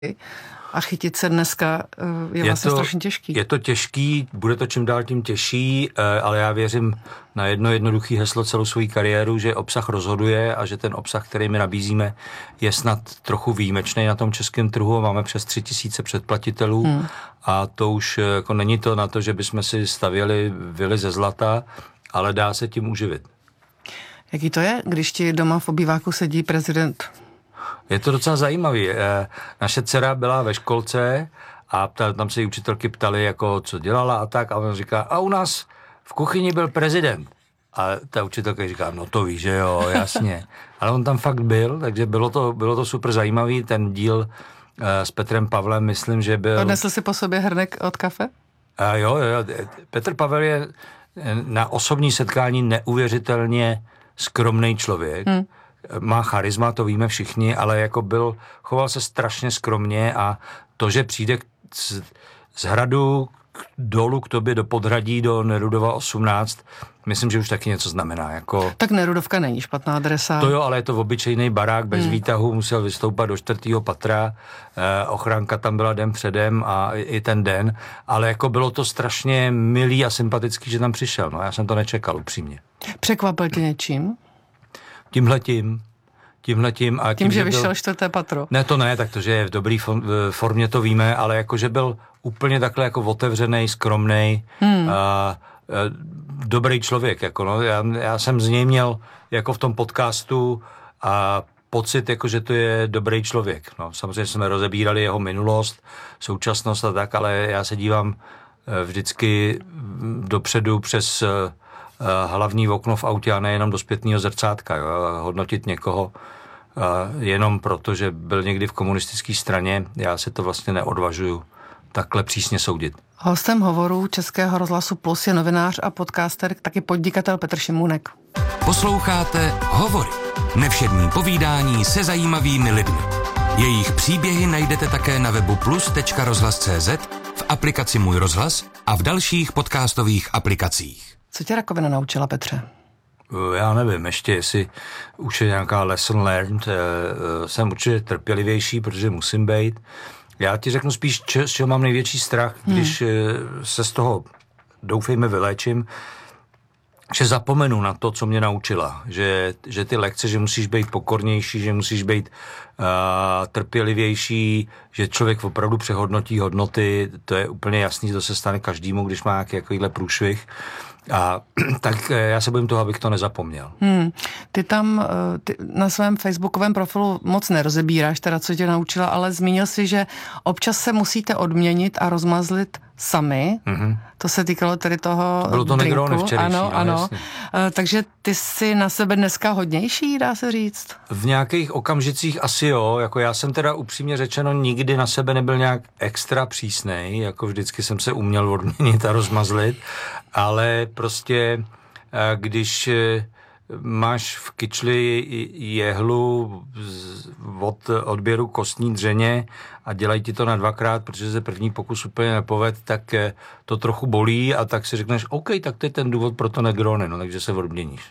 a chytit se dneska je vlastně strašně těžký. Je to těžký, bude to čím dál tím těžší, ale já věřím na jedno jednoduché heslo celou svou kariéru, že obsah rozhoduje a že ten obsah, který my nabízíme, je snad trochu výjimečný na tom českém trhu. Máme přes 3000 předplatitelů a to už jako není to na to, že bychom si stavěli vily ze zlata, ale dá se tím uživit. Jaký to je, když ti doma v obýváku sedí prezident? Je to docela zajímavý. Naše dcera byla ve školce a tam se jí učitelky ptali, jako co dělala a tak, a on říká, a u nás v kuchyni byl prezident. A ta učitelka říká, no to víš, že jo, jasně. Ale on tam fakt byl, takže bylo to super zajímavý, ten díl s Petrem Pavlem, myslím, že byl... Odnesl si po sobě hrnek od kafe? Jo. Petr Pavel je na osobní setkání neuvěřitelně skromný člověk. Má charisma, to víme všichni, ale jako choval se strašně skromně a to, že přijde z Hradu dolů k tobě do Podhradí, do Nerudova 18, myslím, že už taky něco znamená. Jako... Tak Nerudovka není špatná adresa. To jo, ale je to obyčejný barák bez výtahu, musel vystoupat do 4. patra, ochranka tam byla den předem a i ten den, ale jako bylo to strašně milý a sympatický, že tam přišel. No, já jsem to nečekal, upřímně. Překvapil tě něčím? Tímhletím. A tím, že vyšel 4. patro. Ne, to ne, tak to, že je v dobrý formě, to víme, ale jakože byl úplně takhle jako otevřenej, skromnej, dobrý člověk, jako no, já jsem z něj měl jako v tom podcastu a pocit, jako že to je dobrý člověk. No, samozřejmě jsme rozebírali jeho minulost, současnost a tak, ale já se dívám vždycky dopředu přes hlavní okno v autě a nejenom do zpětného zrcátka. Jo? Hodnotit někoho jenom proto, že byl někdy v komunistické straně, já se to vlastně neodvažuju takhle přísně soudit. Hostem hovoru Českého rozhlasu Plus je novinář a podcaster, taky podnikatel Petr Šimůnek. Posloucháte Hovory. Nevšední povídání se zajímavými lidmi. Jejich příběhy najdete také na webu plus.rozhlas.cz, v aplikaci Můj rozhlas a v dalších podcastových aplikacích. Co tě rakovina naučila, Petře? Já nevím, ještě jestli už je nějaká lesson learned, jsem určitě trpělivější, protože musím být. Já ti řeknu spíš, z čeho mám největší strach, když se z toho, doufejme, vyléčím, že zapomenu na to, co mě naučila. Že ty lekce, že musíš být pokornější, že musíš být trpělivější, že člověk opravdu přehodnotí hodnoty, to je úplně jasný, to se stane každému, když má nějakýhle průšvih. A tak já se bojím toho, abych to nezapomněl. Ty tam na svém facebookovém profilu moc nerozebíráš, teda co tě naučila, ale zmínil si, že občas se musíte odměnit a rozmazlit sami. To se týkalo tedy toho bylo to drinku. Negrony včerejší. Ano. Takže ty jsi na sebe dneska hodnější, dá se říct? V nějakých okamžicích asi jo, jako já jsem teda upřímně řečeno nikdy na sebe nebyl nějak extra přísnej, jako vždycky jsem se uměl odměnit a rozmazlit, ale prostě když máš v kyčli jehlu od odběru kostní dřeně a dělají ti to na 2krát, protože se první pokus úplně nepoved, tak to trochu bolí a tak si řekneš, OK, tak to je ten důvod pro to Negrony, no, takže se odměníš.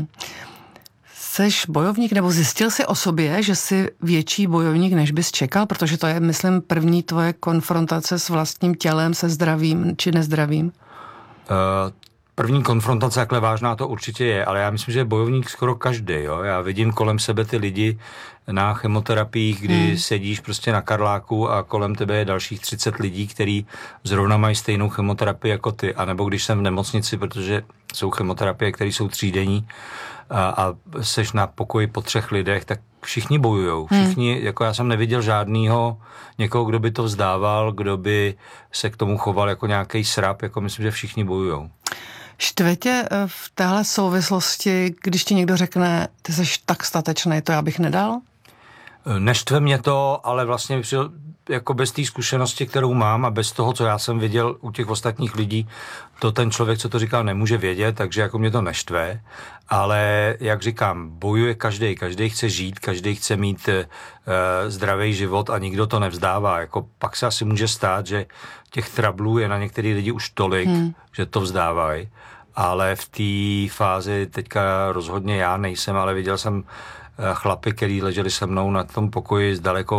Seš bojovník, nebo zjistil jsi o sobě, že jsi větší bojovník, než bys čekal? Protože to je, myslím, první tvoje konfrontace s vlastním tělem, se zdravím či nezdravím. První konfrontace, takhle vážná to určitě je, ale já myslím, že je bojovník skoro každý. Jo? Já vidím kolem sebe ty lidi na chemoterapiích, kdy sedíš prostě na Karláku a kolem tebe je dalších 30 lidí, kteří zrovna mají stejnou chemoterapii jako ty. A nebo když jsem v nemocnici, protože jsou chemoterapie, které jsou třídenní a seš na pokoji po 3 lidech, tak všichni bojujou. Všichni, jako já jsem neviděl žádnýho někoho, kdo by to vzdával, kdo by se k tomu choval jako nějaký srap, jako myslím, že všichni bojujou. Štve tě v téhle souvislosti, když ti někdo řekne, ty jsi tak statečný, to já bych nedal? Neštve mě to, ale vlastně jako bez té zkušenosti, kterou mám a bez toho, co já jsem viděl u těch ostatních lidí, to ten člověk, co to říkal, nemůže vědět, takže jako mě to neštve, ale jak říkám, bojuje každý chce žít, každý chce mít zdravý život a nikdo to nevzdává. Jako pak se asi může stát, že těch trablů je na některý lidi už tolik, že to vzdávají, ale v té fázi teďka rozhodně já nejsem, ale viděl jsem chlapy, který leželi se mnou na tom pokoji s daleko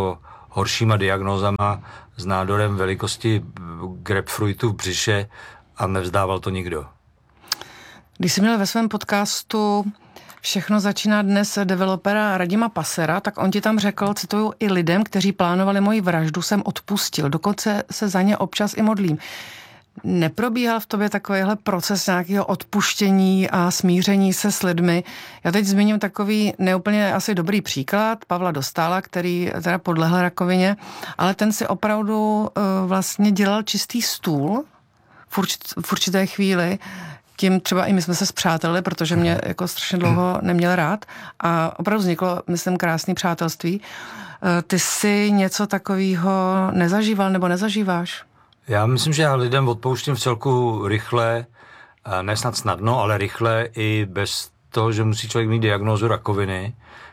horšíma diagnózama s nádorem velikosti grapefruitu v břiše a nevzdával to nikdo. Když jsi měl ve svém podcastu Všechno začíná dnes developera Radima Passera, tak on ti tam řekl, cituju, i lidem, kteří plánovali moji vraždu, jsem odpustil, dokonce se za ně občas i modlím. Neprobíhal v tobě takovýhle proces nějakého odpuštění a smíření se s lidmi? Já teď zmíním takový neúplně asi dobrý příklad Pavla Dostála, který teda podlehl rakovině, ale ten si opravdu vlastně dělal čistý stůl v určité chvíli. Tím třeba i my jsme se spřátelili, protože mě jako strašně dlouho neměl rád a opravdu vzniklo, myslím, krásné přátelství. Ty si něco takového nezažíval nebo nezažíváš? Já myslím, že já lidem odpouštím v celku rychle, ne snad snadno, ale rychle i bez toho, že musí člověk mít diagnózu rakoviny.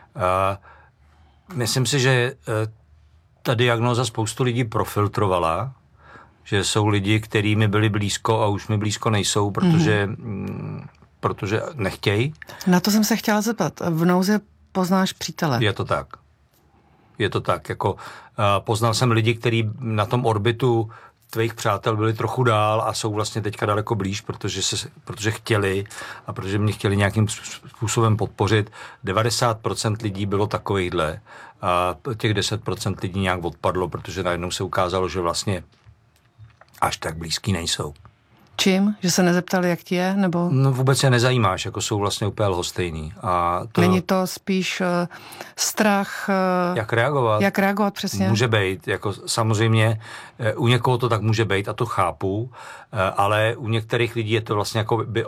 Myslím si, že ta diagnóza spoustu lidí profiltrovala, že jsou lidi, kteří mi byli blízko a už mi blízko nejsou, protože nechtějí. Na to jsem se chtěla zeptat. V nouzi poznáš přítele. Je to tak. Je to tak. Jako, poznal jsem lidi, kteří na tom orbitu tvých přátel byli trochu dál a jsou vlastně teďka daleko blíž, protože chtěli a protože mě chtěli nějakým způsobem podpořit. 90% lidí bylo takovýchhle a těch 10% lidí nějak odpadlo, protože najednou se ukázalo, že vlastně až tak blízký nejsou. Čím? Že se nezeptali, jak ti je? Nebo? No vůbec se nezajímáš, jako jsou vlastně úplně lhostejný. A to... Není to spíš strach? Jak reagovat? Jak reagovat, přesně. Může být, jako samozřejmě u někoho to tak může být a to chápu, ale u některých lidí je to vlastně jako by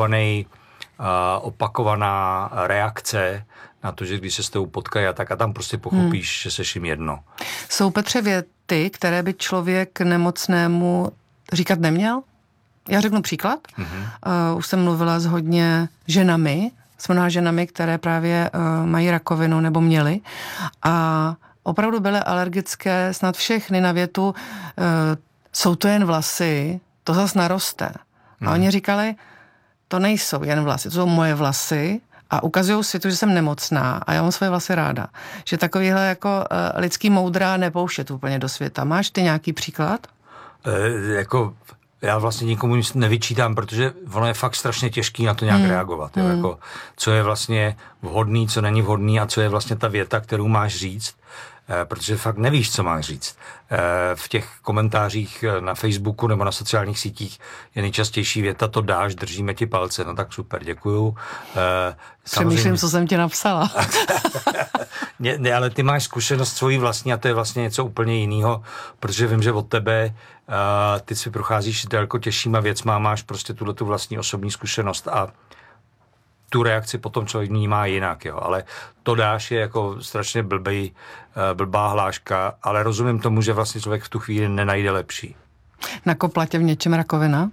opakovaná reakce na to, že když se s tebou potkají a tam prostě pochopíš, že seš jim jedno. Jsou, Petře, věty, které by člověk nemocnému říkat neměl? Já řeknu příklad. Už jsem mluvila s hodně ženami, s mnoha ženami, které právě mají rakovinu nebo měly a opravdu byly alergické snad všechny na větu jsou to jen vlasy, to zas naroste. A oni říkali, to nejsou jen vlasy, to jsou moje vlasy a ukazují světu, že jsem nemocná a já mám svoje vlasy ráda. Že takovýhle jako lidský moudra nepouštět úplně do světa. Máš ty nějaký příklad? Já vlastně nikomu nic nevyčítám, protože ono je fakt strašně těžký na to nějak reagovat. Jo? Jako, co je vlastně vhodný, co není vhodný a co je vlastně ta věta, kterou máš říct, protože fakt nevíš, co máš říct. V těch komentářích na Facebooku nebo na sociálních sítích je nejčastější věta, to dáš, držíme ti palce. No tak super, děkuju. Přemýšlím, co jsem ti napsala. Ne, ale ty máš zkušenost svojí vlastní a to je vlastně něco úplně jiného, protože vím, že od tebe ty si procházíš daleko těžšíma věcma, máš prostě tu vlastní osobní zkušenost a tu reakci potom člověk vnímá jinak, jo. Ale to dáš je jako strašně blbá hláška, ale rozumím tomu, že vlastně člověk v tu chvíli nenajde lepší. Nakopla tě v něčem rakovina?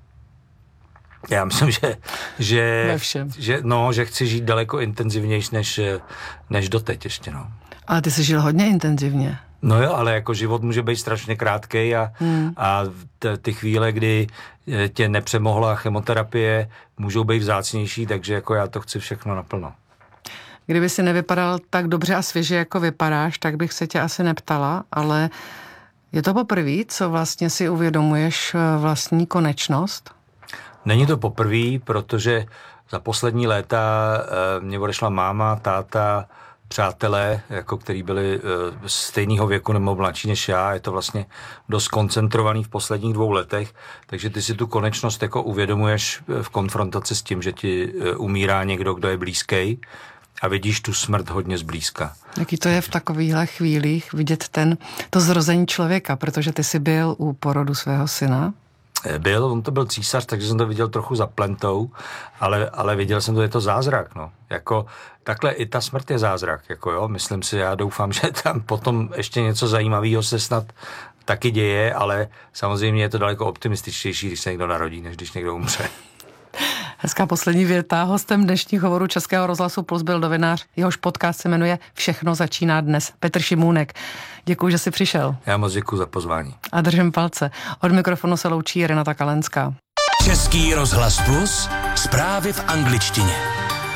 Já myslím, že chci žít daleko intenzivnější než doteď ještě, no. Ale ty jsi žil hodně intenzivně. No jo, ale jako život může být strašně krátkej a ty chvíle, kdy tě nepřemohla chemoterapie, můžou být vzácnější, takže jako já to chci všechno naplno. Kdyby si nevypadal tak dobře a svěže, jako vypadáš, tak bych se tě asi neptala, ale je to poprvé, co vlastně si uvědomuješ vlastní konečnost? Není to poprvé, protože za poslední léta mě odešla máma, táta, přátelé, jako který byli stejného věku nebo mladší než já, je to vlastně dost koncentrovaný v posledních 2 letech, takže ty si tu konečnost jako uvědomuješ v konfrontaci s tím, že ti umírá někdo, kdo je blízký a vidíš tu smrt hodně zblízka. Jaký to je v takovýchhle chvílích vidět to zrození člověka, protože ty jsi byl u porodu svého syna? On to byl císař, takže jsem to viděl trochu za plentou, ale viděl jsem to, je to zázrak, no. Jako, takhle i ta smrt je zázrak, jako jo, myslím si, já doufám, že tam potom ještě něco zajímavého se snad taky děje, ale samozřejmě je to daleko optimističtější, když se někdo narodí, než když někdo umře. Hezká poslední věta. Hostem dnešních hovorů Českého rozhlasu Plus byl novinář, jehož podcast se jmenuje Všechno začíná dnes. Petr Šimůnek. Děkuji, že jsi přišel. Já moc děkuji za pozvání. A držím palce. Od mikrofonu se loučí Renata Kalenská. Český rozhlas Plus, zprávy v angličtině.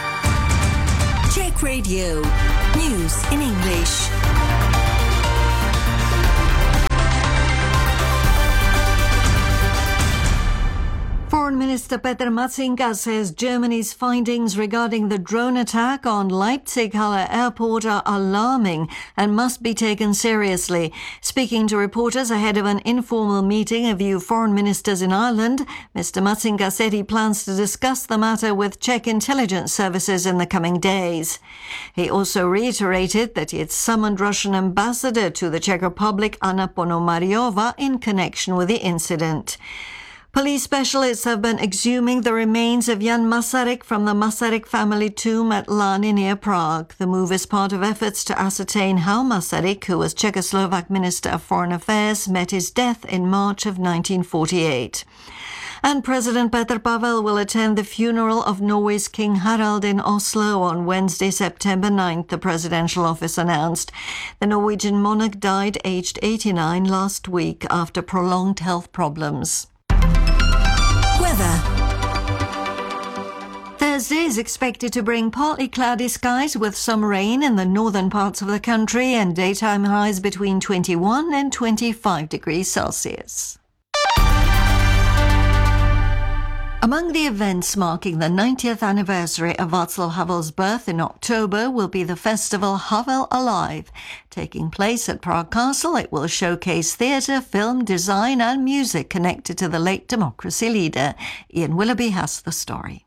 Czech Radio. News in English. Minister Petr Matsinga says Germany's findings regarding the drone attack on Leipzig-Halle Airport are alarming and must be taken seriously. Speaking to reporters ahead of an informal meeting of EU foreign ministers in Ireland, Mr. Matsinga said he plans to discuss the matter with Czech intelligence services in the coming days. He also reiterated that he had summoned Russian ambassador to the Czech Republic, Anna Ponomariova, in connection with the incident. Police specialists have been exhuming the remains of Jan Masaryk from the Masaryk family tomb at Lany near Prague. The move is part of efforts to ascertain how Masaryk, who was Czechoslovak Minister of Foreign Affairs, met his death in March of 1948. And President Petr Pavel will attend the funeral of Norway's King Harald in Oslo on Wednesday, September 9th, the presidential office announced. The Norwegian monarch died aged 89 last week after prolonged health problems. Weather. Thursday is expected to bring partly cloudy skies with some rain in the northern parts of the country and daytime highs between 21 and 25 degrees Celsius. Among the events marking the 90th anniversary of Václav Havel's birth in October will be the festival Havel Alive. Taking place at Prague Castle, it will showcase theatre, film, design and music connected to the late democracy leader. Ian Willoughby has the story.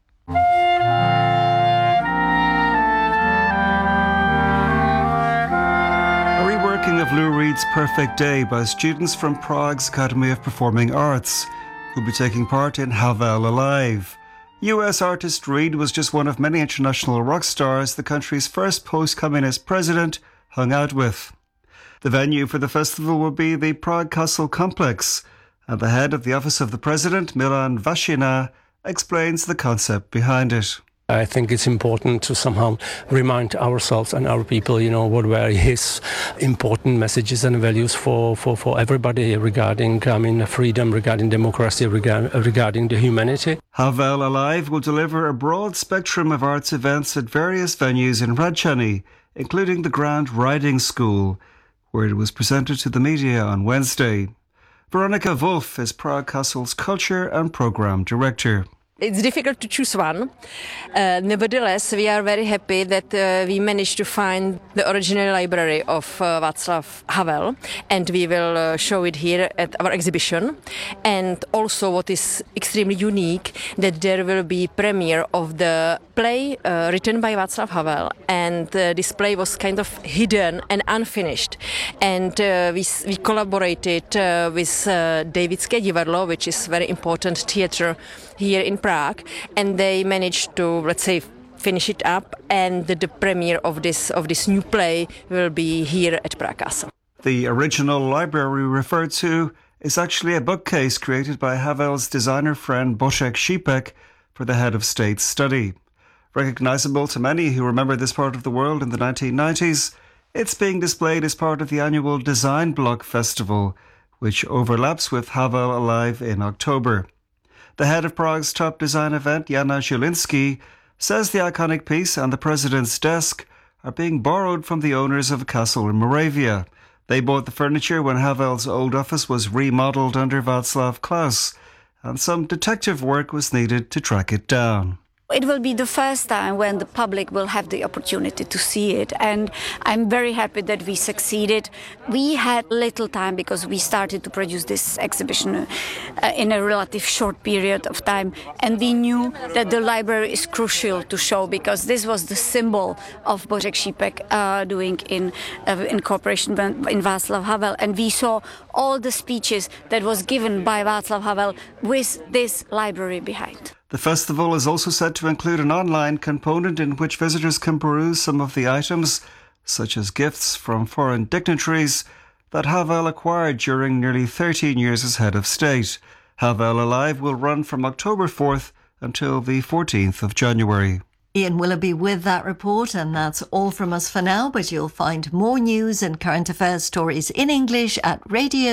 A reworking of Lou Reed's Perfect Day by students from Prague's Academy of Performing Arts, who'll be taking part in Havel Alive. US artist Reed was just one of many international rock stars the country's first post-communist president hung out with. The venue for the festival will be the Prague Castle complex, and the head of the Office of the President, Milan Vašina, explains the concept behind it. I think it's important to somehow remind ourselves and our people, what were his important messages and values for everybody regarding, freedom, regarding democracy, regarding the humanity. Havel Alive will deliver a broad spectrum of arts events at various venues in Radchany, including the Grand Riding School, where it was presented to the media on Wednesday. Veronika Wolf is Prague Castle's Culture and Programme Director. It's difficult to choose one. Nevertheless, we are very happy that we managed to find the original library of Václav Havel, and we will show it here at our exhibition. And also what is extremely unique, that there will be premiere of the play written by Václav Havel, and this play was kind of hidden and unfinished. And we collaborated with Davidské divadlo, which is very important theatre here in Prague, and they managed to, let's say, finish it up, and the premiere of this new play will be here at Prague Castle. The original library referred to is actually a bookcase created by Havel's designer friend Bořek Šípek for the head of state study. Recognisable to many who remember this part of the world in the 1990s, it's being displayed as part of the annual Design Block Festival, which overlaps with Havel Alive in October. The head of Prague's top design event, Jana Zielinski, says the iconic piece and the president's desk are being borrowed from the owners of a castle in Moravia. They bought the furniture when Havel's old office was remodelled under Václav Klaus, and some detective work was needed to track it down. It will be the first time when the public will have the opportunity to see it, and I'm very happy that we succeeded. We had little time because we started to produce this exhibition in a relative short period of time, and we knew that the library is crucial to show because this was the symbol of Bořek Šípek doing in cooperation in Václav Havel, and we saw all the speeches that was given by Václav Havel with this library behind. The festival is also set to include an online component in which visitors can peruse some of the items, such as gifts from foreign dignitaries, that Havel acquired during nearly 13 years as head of state. Havel Alive will run from October 4th until the 14th of January. Ian Willoughby with that report, and that's all from us for now, but you'll find more news and current affairs stories in English at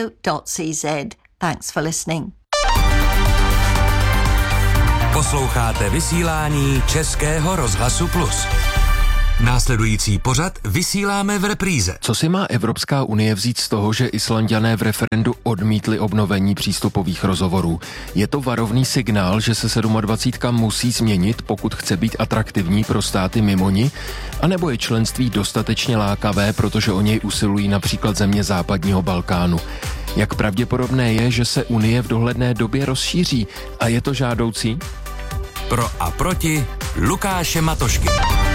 radio.cz. Thanks for listening. Posloucháte vysílání Českého rozhlasu Plus. Následující pořad vysíláme v repríze. Co si má Evropská unie vzít z toho, že Islanďané v referendu odmítli obnovení přístupových rozhovorů? Je to varovný signál, že se 27 musí změnit, pokud chce být atraktivní pro státy mimo ní? A nebo je členství dostatečně lákavé, protože o něj usilují například země západního Balkánu? Jak pravděpodobné je, že se Unie v dohledné době rozšíří? A je to žádoucí? Pro a proti Lukáše Matošky.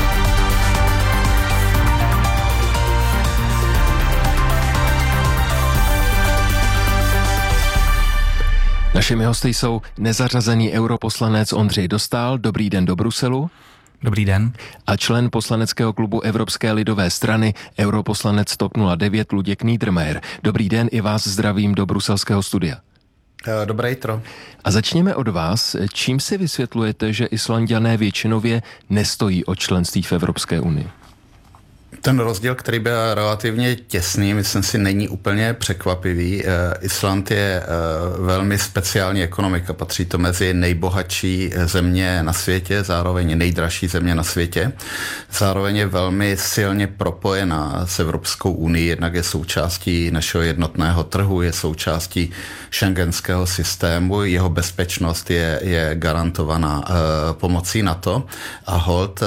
Našimi hosty jsou nezařazený europoslanec Ondřej Dostál. Dobrý den do Bruselu. Dobrý den. A člen poslaneckého klubu Evropské lidové strany, europoslanec TOP 09 Luděk Niedermayer. Dobrý den, i vás zdravím do bruselského studia. Dobré jitro. A začněme od vás. Čím si vysvětlujete, že Islanďané většinově nestojí o členství v Evropské unii? Ten rozdíl, který byl relativně těsný, myslím si, není úplně překvapivý. Island je velmi speciální ekonomika, patří to mezi nejbohatší země na světě, zároveň nejdražší země na světě. Zároveň je velmi silně propojená s Evropskou unii, jednak je součástí našeho jednotného trhu, je součástí schengenského systému, jeho bezpečnost je garantovaná pomocí NATO a holt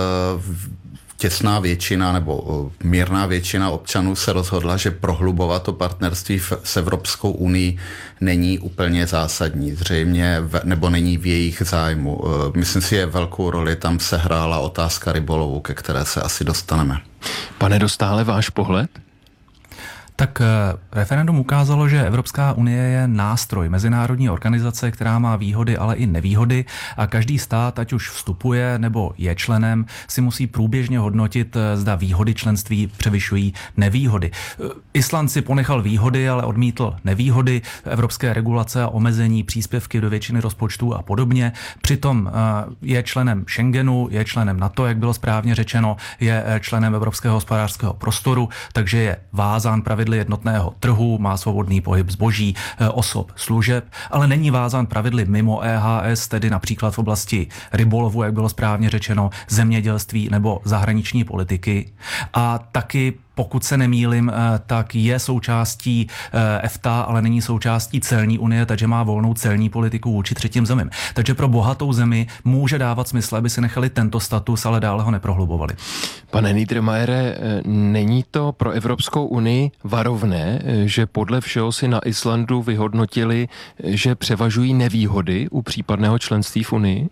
těsná většina nebo mírná většina občanů se rozhodla, že prohlubovat to partnerství s Evropskou unii není úplně zásadní, zřejmě, nebo není v jejich zájmu. Myslím si, že velkou roli tam sehrála otázka rybolovu, ke které se asi dostaneme. Pane Dostále, váš pohled? Tak referendum ukázalo, že Evropská unie je nástroj mezinárodní organizace, která má výhody, ale i nevýhody a každý stát, ať už vstupuje nebo je členem, si musí průběžně hodnotit, zda výhody členství převyšují nevýhody. Island si ponechal výhody, ale odmítl nevýhody, evropské regulace a omezení, příspěvky do většiny rozpočtů a podobně. Přitom je členem Schengenu, je členem NATO, jak bylo správně řečeno, je členem Evropského hospodářského prostoru, takže je vázán pravidly jednotného trhu, má svobodný pohyb zboží, osob, služeb, ale není vázán pravidly mimo EHS, tedy například v oblasti rybolovu, jak bylo správně řečeno, zemědělství nebo zahraniční politiky. A taky, pokud se nemýlim, tak je součástí EFTA, ale není součástí celní unie, takže má volnou celní politiku vůči třetím zemím. Takže pro bohatou zemi může dávat smysl, aby si nechali tento status, ale dále ho neprohlubovali. Pane Niedermayere, není to pro Evropskou unii varovné, že podle všeho si na Islandu vyhodnotili, že převažují nevýhody u případného členství v unii?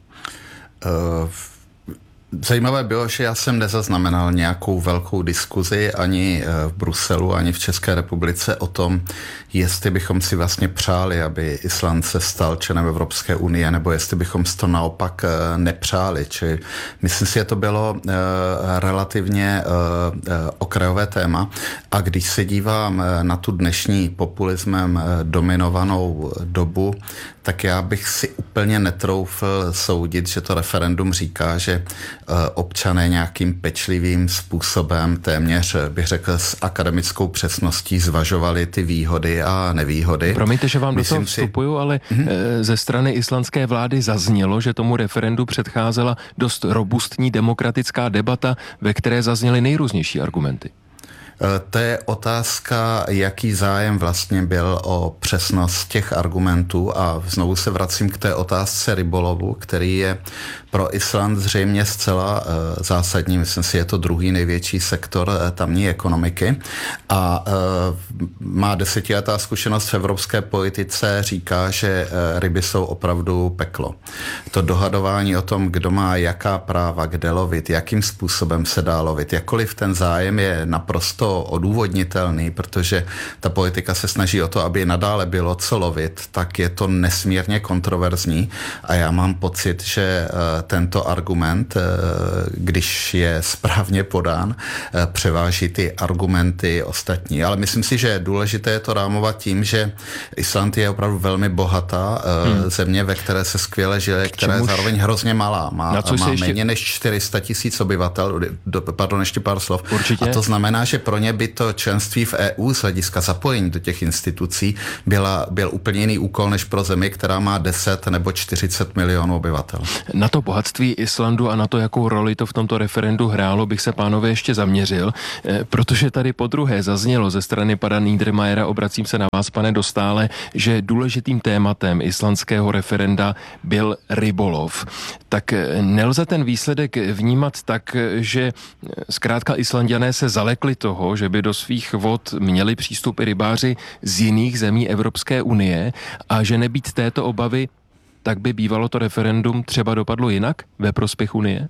Zajímavé bylo, že já jsem nezaznamenal nějakou velkou diskuzi ani v Bruselu, ani v České republice o tom, jestli bychom si vlastně přáli, aby Island se stal členem Evropské unie, nebo jestli bychom si to naopak nepřáli. Čili myslím si, že to bylo relativně okrajové téma. A když se dívám na tu dnešní populismem dominovanou dobu, tak já bych si úplně netroufl soudit, že to referendum říká, že občané nějakým pečlivým způsobem, téměř bych řekl s akademickou přesností, zvažovali ty výhody a nevýhody. Promiňte, že vám do toho vstupuju, ale ze strany islandské vlády zaznělo, že tomu referendu předcházela dost robustní demokratická debata, ve které zazněly nejrůznější argumenty. To je otázka, jaký zájem vlastně byl o přesnost těch argumentů a znovu se vracím k té otázce rybolovu, který je pro Island zřejmě zcela zásadní. Myslím si, je to druhý největší sektor tamní ekonomiky a má desetiletá zkušenost v evropské politice říká, že ryby jsou opravdu peklo. To dohadování o tom, kdo má jaká práva, kde lovit, jakým způsobem se dá lovit, jakkoliv ten zájem je naprosto odůvodnitelný, protože ta politika se snaží o to, aby nadále bylo co lovit, tak je to nesmírně kontroverzní a já mám pocit, že tento argument, když je správně podán, převáží ty argumenty ostatní. Ale myslím si, že důležité je to rámovat tím, že Island je opravdu velmi bohatá země, ve které se skvěle žije, která je zároveň hrozně malá. Má méně než 400 000 obyvatel, pardon, ještě pár slov. Určitě. A to znamená, že pro ně by to členství v EU z hlediska zapojení do těch institucí byl úplně jiný úkol než pro zemi, která má 10 nebo 40 milionů obyvatel. Na to bohatství Islandu a na to, jakou roli to v tomto referendu hrálo, bych se, pánové, ještě zaměřil, protože tady podruhé zaznělo ze strany pana Niedermayera, obracím se na vás, pane Dostále, že důležitým tématem islandského referenda byl rybolov. Tak nelze ten výsledek vnímat tak, že zkrátka Islanďané se zalekli toho, že by do svých vod měli přístup i rybáři z jiných zemí Evropské unie a že nebýt této obavy, tak by bývalo to referendum třeba dopadlo jinak ve prospěch Unie?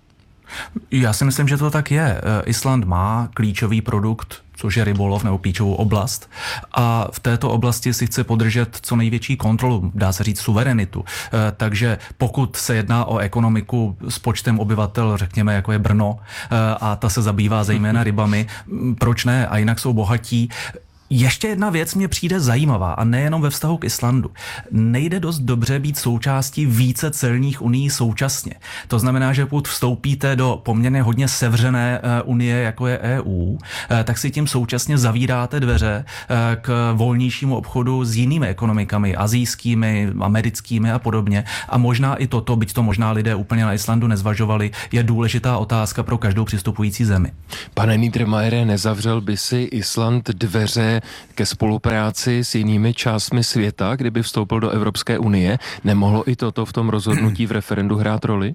Já si myslím, že to tak je. Island má klíčový produkt, což je rybolov, nebo klíčovou oblast. A v této oblasti si chce podržet co největší kontrolu, dá se říct suverenitu. Takže pokud se jedná o ekonomiku s počtem obyvatel, řekněme, jako je Brno, a ta se zabývá zejména rybami, proč ne? A jinak jsou bohatí. Ještě jedna věc mě přijde zajímavá a nejenom ve vztahu k Islandu. Nejde dost dobře být součástí více celních unií současně. To znamená, že pokud vstoupíte do poměrně hodně sevřené unie, jako je EU, tak si tím současně zavíráte dveře k volnějšímu obchodu s jinými ekonomikami, asijskými, americkými a podobně. A možná i toto, byť to možná lidé úplně na Islandu nezvažovali, je důležitá otázka pro každou přistupující zemi. Pane Niedermayere, nezavřel by si Island dveře ke spolupráci s jinými částmi světa, kdyby vstoupil do Evropské unie? Nemohlo i toto v tom rozhodnutí v referendu hrát roli?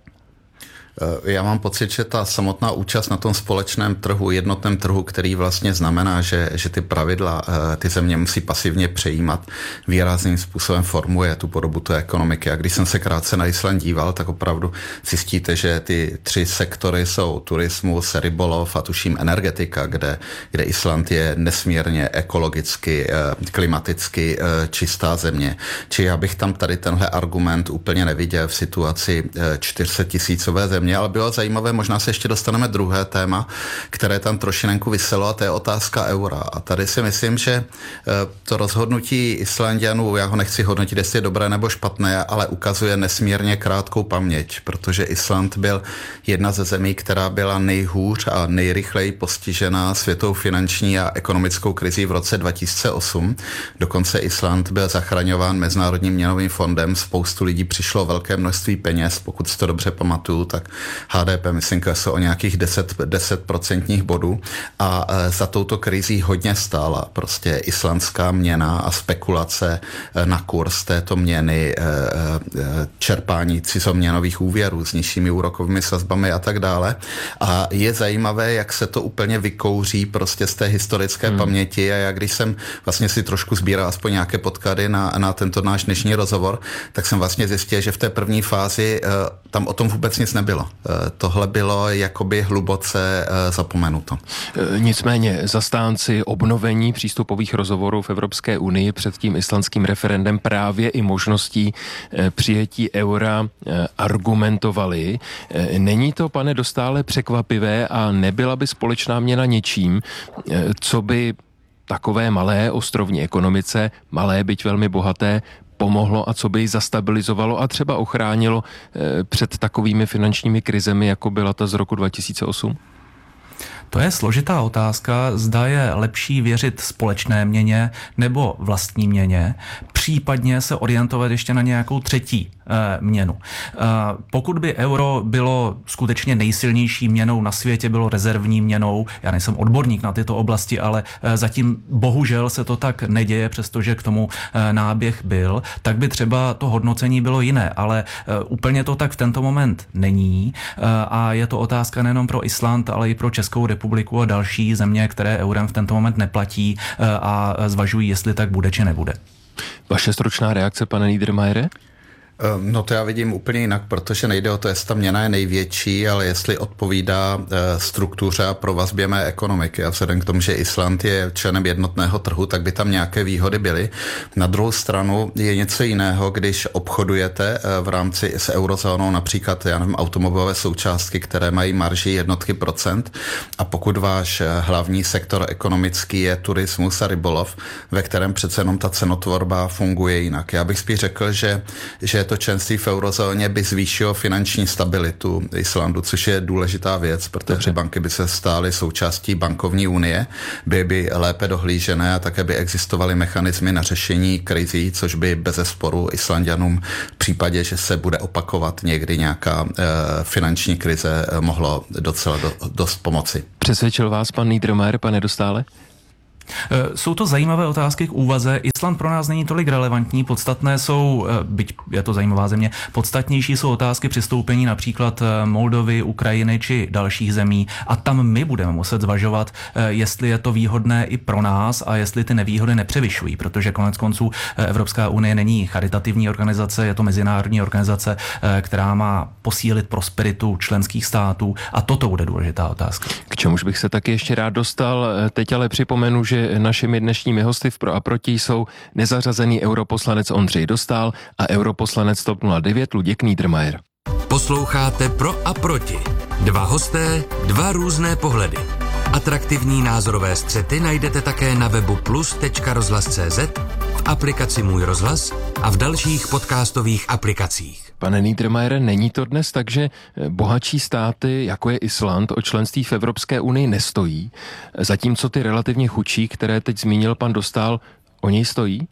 Já mám pocit, že ta samotná účast na tom společném trhu, jednotném trhu, který vlastně znamená, že ty pravidla ty země musí pasivně přejímat, výrazným způsobem formuje tu podobu té ekonomiky. A když jsem se krátce na Island díval, tak opravdu zjistíte, že ty 3 sektory jsou turismus, rybolov a tuším energetika, kde Island je nesmírně ekologicky, klimaticky čistá země. Či já bych tam tady tenhle argument úplně neviděl v situaci 400 000 země, ale bylo zajímavé, možná se ještě dostaneme druhé téma, které tam trošinenku viselo, a to je otázka eura. A tady si myslím, že to rozhodnutí Islanďanů, já ho nechci hodnotit, jestli je dobré nebo špatné, ale ukazuje nesmírně krátkou paměť, protože Island byl jedna ze zemí, která byla nejhůř a nejrychleji postižená světovou finanční a ekonomickou krizí v roce 2008. Dokonce Island byl zachraňován Mezinárodním měnovým fondem, spoustu lidí přišlo velké množství peněz, pokud si to dobře pamatuju, tak HDP, myslím, jsou o nějakých 10% bodů a za touto krizí hodně stála prostě islandská měna a spekulace na kurz této měny, čerpání cizoměnových úvěrů s nižšími úrokovými sazbami a tak dále. A je zajímavé, jak se to úplně vykouří prostě z té historické paměti, a já když jsem vlastně si trošku sbíral aspoň nějaké podklady na tento náš dnešní rozhovor, tak jsem vlastně zjistil, že v té první fázi tam o tom vůbec nic nebylo. Tohle bylo jakoby hluboce zapomenuto. Nicméně zastánci obnovení přístupových rozhovorů v Evropské unii před tím islandským referendem právě i možností přijetí eura argumentovali. Není to, pane Dostále, překvapivé a nebyla by společná měna něčím, co by takové malé ostrovní ekonomice, malé byť velmi bohaté, pomohlo a co by ji zastabilizovalo a třeba ochránilo před takovými finančními krizemi, jako byla ta z roku 2008? To je složitá otázka, zda je lepší věřit společné měně nebo vlastní měně, případně se orientovat ještě na nějakou třetí měnu. Pokud by euro bylo skutečně nejsilnější měnou na světě, bylo rezervní měnou, já nejsem odborník na tyto oblasti, ale zatím bohužel se to tak neděje, přestože k tomu náběh byl, tak by třeba to hodnocení bylo jiné, ale úplně to tak v tento moment není a je to otázka nejenom pro Island, ale i pro Českou republiku a další země, které eurem v tento moment neplatí a zvažují, jestli tak bude či nebude. Vaše stručná reakce, pane Niedermayere? No to já vidím úplně jinak, protože nejde o to, jestli ta měna je největší, ale jestli odpovídá struktuře a provazbě mé ekonomiky. A vzhledem k tomu, že Island je členem jednotného trhu, tak by tam nějaké výhody byly. Na druhou stranu je něco jiného, když obchodujete v rámci s eurozónou, například, já nevím, automobilové součástky, které mají marži jednotky procent, a pokud váš hlavní sektor ekonomický je turismus a rybolov, ve kterém přece jenom ta cenotvorba funguje jinak. Já bych spíš řekl, že to členství v eurozóně by zvýšilo finanční stabilitu Islandu, což je důležitá věc, protože banky by se stály součástí bankovní unie, by lépe dohlížené a také by existovaly mechanismy na řešení krizí, což by bezesporu Islanďanům v případě, že se bude opakovat někdy nějaká finanční krize, mohlo docela dost pomoci. Přesvědčil vás pan Niedermayer, pane Dostále? Jsou to zajímavé otázky k úvaze. Island pro nás není tolik relevantní, podstatné jsou, byť je to zajímavá země, podstatnější jsou otázky přistoupení například Moldovy, Ukrajiny či dalších zemí a tam my budeme muset zvažovat, jestli je to výhodné i pro nás a jestli ty nevýhody nepřevyšují, protože konec konců Evropská unie není charitativní organizace, je to mezinárodní organizace, která má posílit prosperitu členských států a toto bude důležitá otázka. K čemuž bych se taky ještě rád dostal, teď ale připomenu, že našimi dnešními hosty v Pro a proti jsou nezařazený europoslanec Ondřej Dostál a europoslanec TOP 09 Luděk Niedermayer. Posloucháte Pro a proti. Dva hosté, dva různé pohledy. Atraktivní názorové střety najdete také na webu plus.rozhlas.cz, v aplikaci Můj rozhlas a v dalších podcastových aplikacích. Pane Niedermayere, není to dnes tak, že bohatší státy, jako je Island, o členství v Evropské unii nestojí, zatímco ty relativně chudší, které teď zmínil pan Dostál, o něj stojí?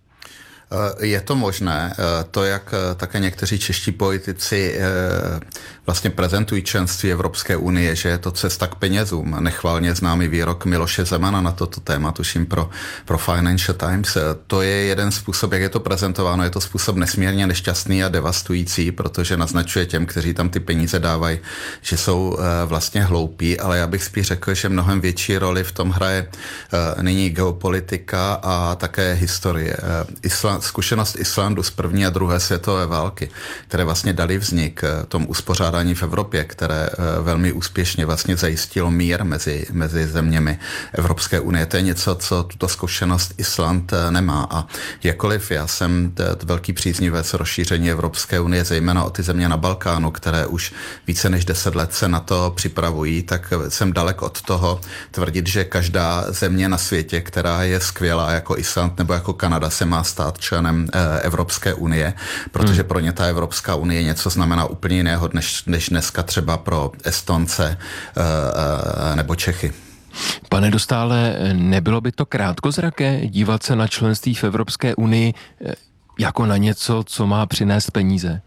Je to možné. To, jak také někteří čeští politici vlastně prezentují členství Evropské unie, že je to cesta k penězům. Nechvalně známý výrok Miloše Zemana na toto téma, tuším pro Financial Times. To je jeden způsob, jak je to prezentováno. Je to způsob nesmírně nešťastný a devastující, protože naznačuje těm, kteří tam ty peníze dávají, že jsou vlastně hloupí, ale já bych spíš řekl, že mnohem větší roli v tom hraje nyní geopolitika a také historie. Zkušenost Islandu z první a druhé světové války, které vlastně dali vznik tomu uspořádání v Evropě, které velmi úspěšně vlastně zajistilo mír mezi zeměmi Evropské unie. To je něco, co tuto zkušenost Island nemá. A jakkoliv já jsem velký příznivec rozšíření Evropské unie, zejména o ty země na Balkánu, které už více než 10 let se na to připravují, tak jsem dalek od toho tvrdit, že každá země na světě, která je skvělá jako Island nebo jako Kanada, se má stát členem Evropské unie, protože pro ně ta Evropská unie něco znamená úplně jiného, než dneska třeba pro Estonce nebo Čechy. Pane Dostále, nebylo by to krátkozraké dívat se na členství v Evropské unii jako na něco, co má přinést peníze?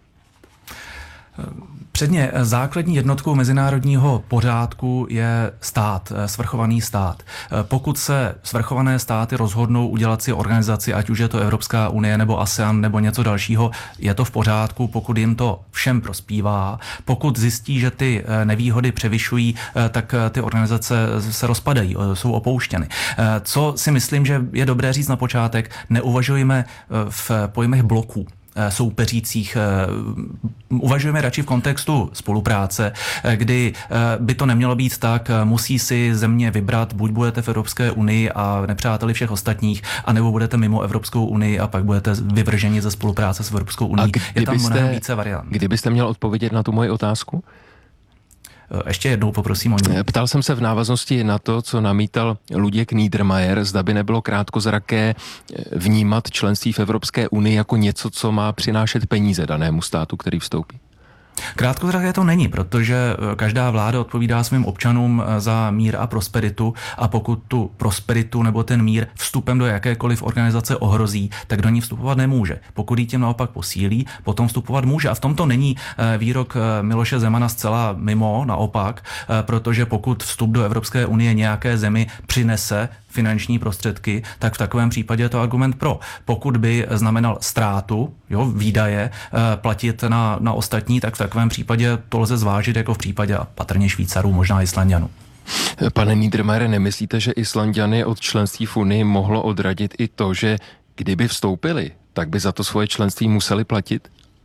Předně základní jednotkou mezinárodního pořádku je stát, svrchovaný stát. Pokud se svrchované státy rozhodnou udělat si organizaci, ať už je to Evropská unie nebo ASEAN nebo něco dalšího, je to v pořádku, pokud jim to všem prospívá. Pokud zjistí, že ty nevýhody převyšují, tak ty organizace se rozpadají, jsou opouštěny. Co si myslím, že je dobré říct na počátek, neuvažujeme v pojmech bloků soupeřících. Uvažujeme radši v kontextu spolupráce, kdy by to nemělo být tak, musí si země vybrat, buď budete v Evropské unii a nepřáteli všech ostatních, anebo budete mimo Evropskou unii a pak budete vyvrženi ze spolupráce s Evropskou unii. Je tam mnohem více variant. Kdybyste měl odpovědět na tu moji otázku? Ještě jednou poprosím o ní. Ptal jsem se v návaznosti na to, co namítal Luděk Niedermayer, zda by nebylo krátkozraké vnímat členství v Evropské unii jako něco, co má přinášet peníze danému státu, který vstoupí. Krátkozraké to není, protože každá vláda odpovídá svým občanům za mír a prosperitu a pokud tu prosperitu nebo ten mír vstupem do jakékoliv organizace ohrozí, tak do ní vstupovat nemůže. Pokud ji tím naopak posílí, potom vstupovat může. A v tomto není výrok Miloše Zemana zcela mimo, naopak, protože pokud vstup do Evropské unie nějaké zemi přinese finanční prostředky, tak v takovém případě je to argument pro. Pokud by znamenal ztrátu, výdaje, platit na ostatní, tak v takovém případě to lze zvážit jako v případě patrně Švýcarů, možná Islanďanů. Pane Niedermayere, nemyslíte, že Islanďany od členství v Unii mohlo odradit i to, že kdyby vstoupili, tak by za to svoje členství museli platit?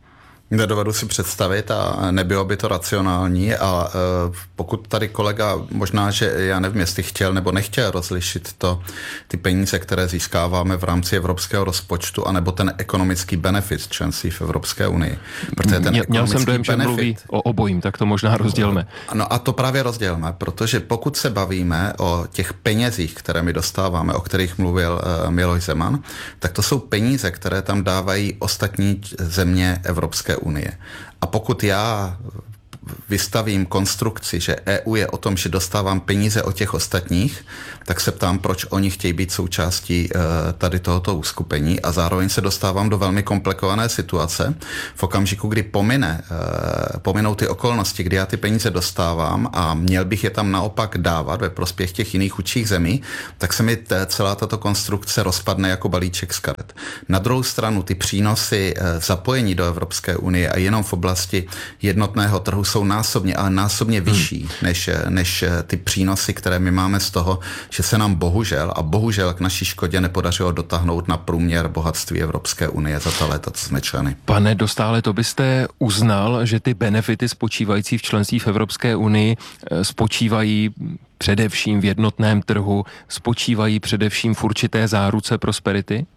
Nedovedu si představit a nebylo by to racionální a pokud tady kolega, možná, že já nevím, jestli chtěl nebo nechtěl rozlišit ty peníze, které získáváme v rámci evropského rozpočtu, anebo ten ekonomický benefit členství v Evropské unii. Protože ten Měl jsem dojem, že mluví o obojím, tak to možná rozdělme. No a to právě rozdělme, protože pokud se bavíme o těch penězích, které my dostáváme, o kterých mluvil Miloš Zeman, tak to jsou peníze, které tam dávají ostatní země Evropské unie. A pokud já vystavím konstrukci, že EU je o tom, že dostávám peníze od těch ostatních, tak se ptám, proč oni chtějí být součástí tady tohoto uskupení a zároveň se dostávám do velmi komplikované situace. V okamžiku, kdy pominou ty okolnosti, kdy já ty peníze dostávám a měl bych je tam naopak dávat ve prospěch těch jiných chudších zemí, tak se mi celá tato konstrukce rozpadne jako balíček z karet. Na druhou stranu ty přínosy zapojení do Evropské unie a jenom v oblasti jednotného trhu jsou násobně vyšší než ty přínosy, které my máme z toho, že se nám bohužel k naší škodě nepodařilo dotáhnout na průměr bohatství Evropské unie za ta léta, co jsme členy. Pane Dostále, to byste uznal, že ty benefity spočívající v členství v Evropské unii spočívají především v jednotném trhu, spočívají především v určité záruce prosperity?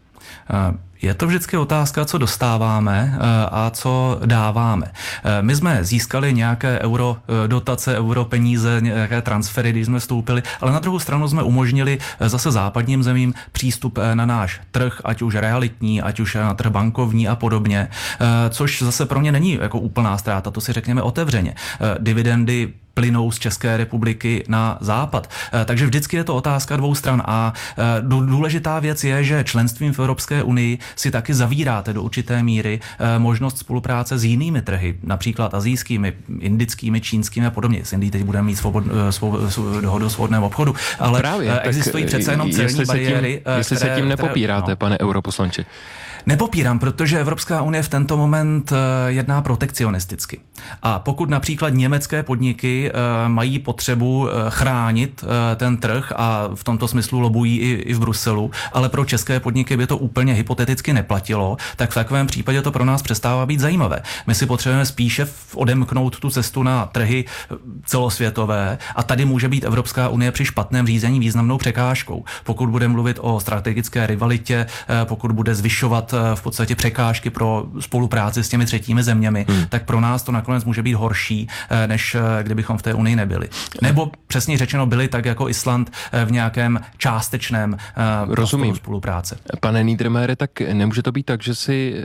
Je to vždycky otázka, co dostáváme a co dáváme. My jsme získali nějaké eurodotace, europeníze, nějaké transfery, když jsme vstoupili, ale na druhou stranu jsme umožnili zase západním zemím přístup na náš trh, ať už realitní, ať už na trh bankovní a podobně, což zase pro mě není jako úplná ztráta, to si řekněme otevřeně. Dividendy plynou z České republiky na západ. Takže vždycky je to otázka dvou stran a důležitá věc je, že členstvím v Evropské unii si taky zavíráte do určité míry možnost spolupráce s jinými trhy, například asijskými, indickými, čínskými a podobně. S Indií teď budeme mít dohodu o svobodném obchodu, ale právě, existují přece jenom celní bariéry. Jestli se tím nepopíráte, pane europoslanče. Nepopírám, protože Evropská unie v tento moment jedná protekcionisticky. A pokud například německé podniky mají potřebu chránit ten trh a v tomto smyslu lobují i v Bruselu, ale pro české podniky by to úplně hypoteticky neplatilo, tak v takovém případě to pro nás přestává být zajímavé. My si potřebujeme spíše odemknout tu cestu na trhy celosvětové a tady může být Evropská unie při špatném řízení významnou překážkou. Pokud bude mluvit o strategické rivalitě, pokud bude zvyšovat v podstatě překážky pro spolupráci s těmi třetími zeměmi, tak pro nás to nakonec může být horší, než kdybychom v té unii nebyli. Nebo přesně řečeno byli tak jako Island v nějakém částečném spolupráce. Pane Niedermayere, tak nemůže to být tak, že si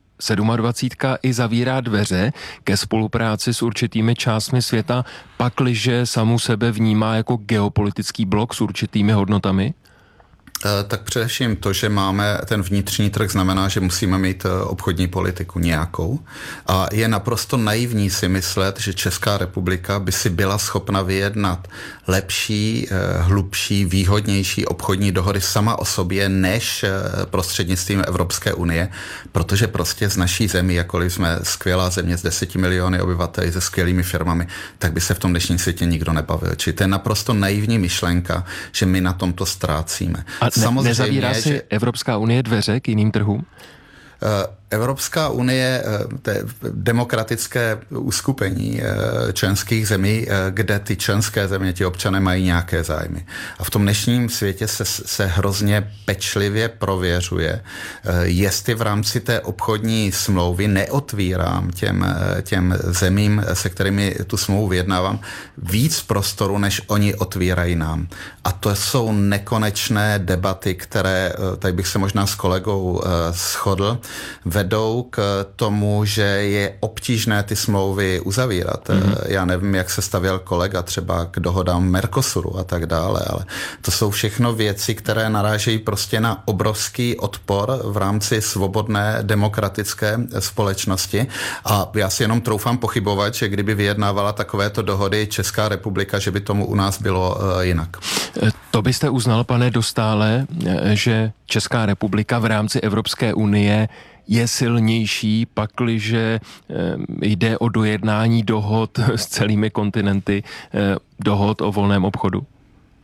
27 i zavírá dveře ke spolupráci s určitými částmi světa, pakliže samu sebe vnímá jako geopolitický blok s určitými hodnotami? Tak především to, že máme ten vnitřní trh, znamená, že musíme mít obchodní politiku nějakou. A je naprosto naivní si myslet, že Česká republika by si byla schopna vyjednat lepší, hlubší, výhodnější obchodní dohody sama o sobě, než prostřednictvím Evropské unie, protože prostě z naší zemi, jakkoliv jsme skvělá země s 10 miliony obyvatel se skvělými firmami, tak by se v tom dnešním světě nikdo nebavil. Čili to je naprosto naivní myšlenka, že my na tomto ztrácíme. A nezavírá si Evropská unie dveře k jiným trhům? Evropská unie, to je demokratické uskupení členských zemí, kde ty členské země, ti občané mají nějaké zájmy. A v tom dnešním světě se hrozně pečlivě prověřuje, jestli v rámci té obchodní smlouvy neotvírám těm zemím, se kterými tu smlouvu vyjednávám, víc prostoru, než oni otvírají nám. A to jsou nekonečné debaty, které, tady bych se možná s kolegou shodl, vedou k tomu, že je obtížné ty smlouvy uzavírat. Já nevím, jak se stavěl kolega třeba k dohodám Mercosuru a tak dále, ale to jsou všechno věci, které narážejí prostě na obrovský odpor v rámci svobodné demokratické společnosti a já si jenom troufám pochybovat, že kdyby vyjednávala takovéto dohody Česká republika, že by tomu u nás bylo jinak. To byste uznal, pane Dostále, že Česká republika v rámci Evropské unie je silnější, pakliže jde o dojednání dohod s celými kontinenty, dohod o volném obchodu?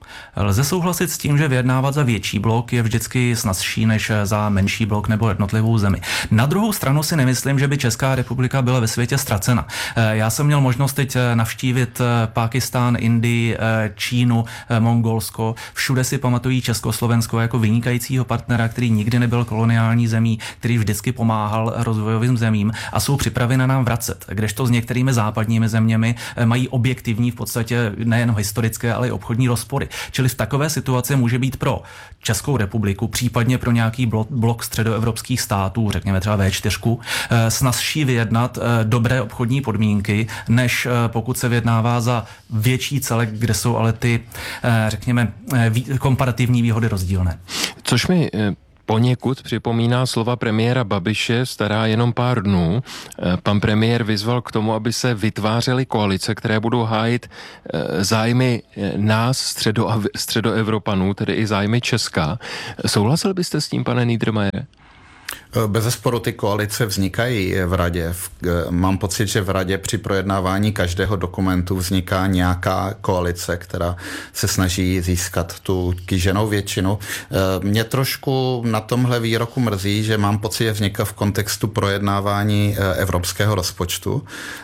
Lze souhlasit s tím, že vyjednávat za větší blok je vždycky snazší než za menší blok nebo jednotlivou zemi. Na druhou stranu si nemyslím, že by Česká republika byla ve světě ztracena. Já jsem měl možnost teď navštívit Pákistán, Indii, Čínu, Mongolsko. Všude si pamatují Československo jako vynikajícího partnera, který nikdy nebyl koloniální zemí, který vždycky pomáhal rozvojovým zemím a jsou připraveni nám vracet. Kdežto s některými západními zeměmi mají objektivní v podstatě nejen historické, ale i obchodní rozpory. Čili v takové situaci může být pro Českou republiku, případně pro nějaký blok středoevropských států, řekněme třeba V4, snazší vyjednat dobré obchodní podmínky, než pokud se vyjednává za větší celek, kde jsou ale ty, řekněme, komparativní výhody rozdílné. Což mi poněkud připomíná slova premiéra Babiše stará jenom pár dnů. Pan premiér vyzval k tomu, aby se vytvářely koalice, které budou hájit zájmy nás, středoevropanů, tedy i zájmy Česka. Souhlasil byste s tím, pane Niedermayere? Bezesporu ty koalice vznikají v radě. Mám pocit, že v radě při projednávání každého dokumentu vzniká nějaká koalice, která se snaží získat tu kýženou většinu. Mě trošku na tomhle výroku mrzí, že mám pocit, že vzniká v kontextu projednávání evropského rozpočtu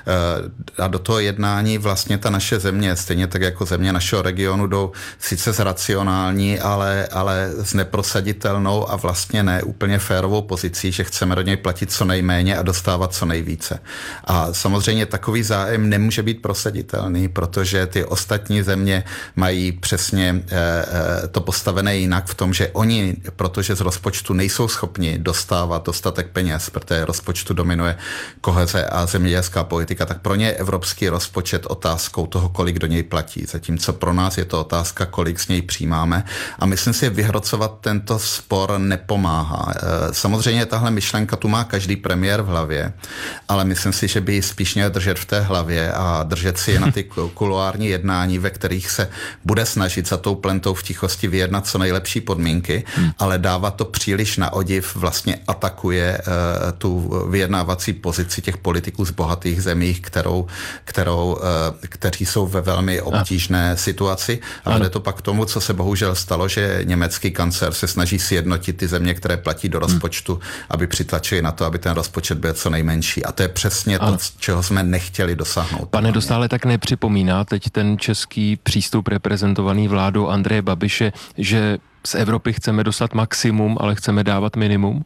a do toho jednání vlastně ta naše země, stejně tak jako země našeho regionu, jdou sice s racionální, ale s neprosaditelnou a vlastně ne úplně férovou pozicí, že chceme do něj platit co nejméně a dostávat co nejvíce. A samozřejmě takový zájem nemůže být prosaditelný, protože ty ostatní země mají přesně to postavené jinak v tom, že oni, protože z rozpočtu nejsou schopni dostávat dostatek peněz, protože rozpočtu dominuje koheze a zemědělská politika, tak pro ně je evropský rozpočet otázkou toho, kolik do něj platí. Zatímco pro nás je to otázka, kolik z něj přijímáme. A myslím si, že vyhrocovat tento spor nepomáhá. Samozřejmě tahle myšlenka tu má každý premiér v hlavě, ale myslím si, že by ji spíš měl držet v té hlavě a držet si je na ty kuloární jednání, ve kterých se bude snažit za tou plentou v tichosti vyjednat co nejlepší podmínky, ale dávat to příliš na odiv vlastně atakuje tu vyjednávací pozici těch politiků z bohatých zemí, kteří jsou ve velmi obtížné situaci. A vede to pak k tomu, co se bohužel stalo, že německý kancléř se snaží sjednotit ty země, které platí do rozpočtu, aby přitlačili na to, aby ten rozpočet byl co nejmenší. A to je přesně to, čeho jsme nechtěli dosáhnout. Pane Dostále, tak nepřipomíná teď ten český přístup reprezentovaný vládou Andreje Babiše, že z Evropy chceme dostat maximum, ale chceme dávat minimum?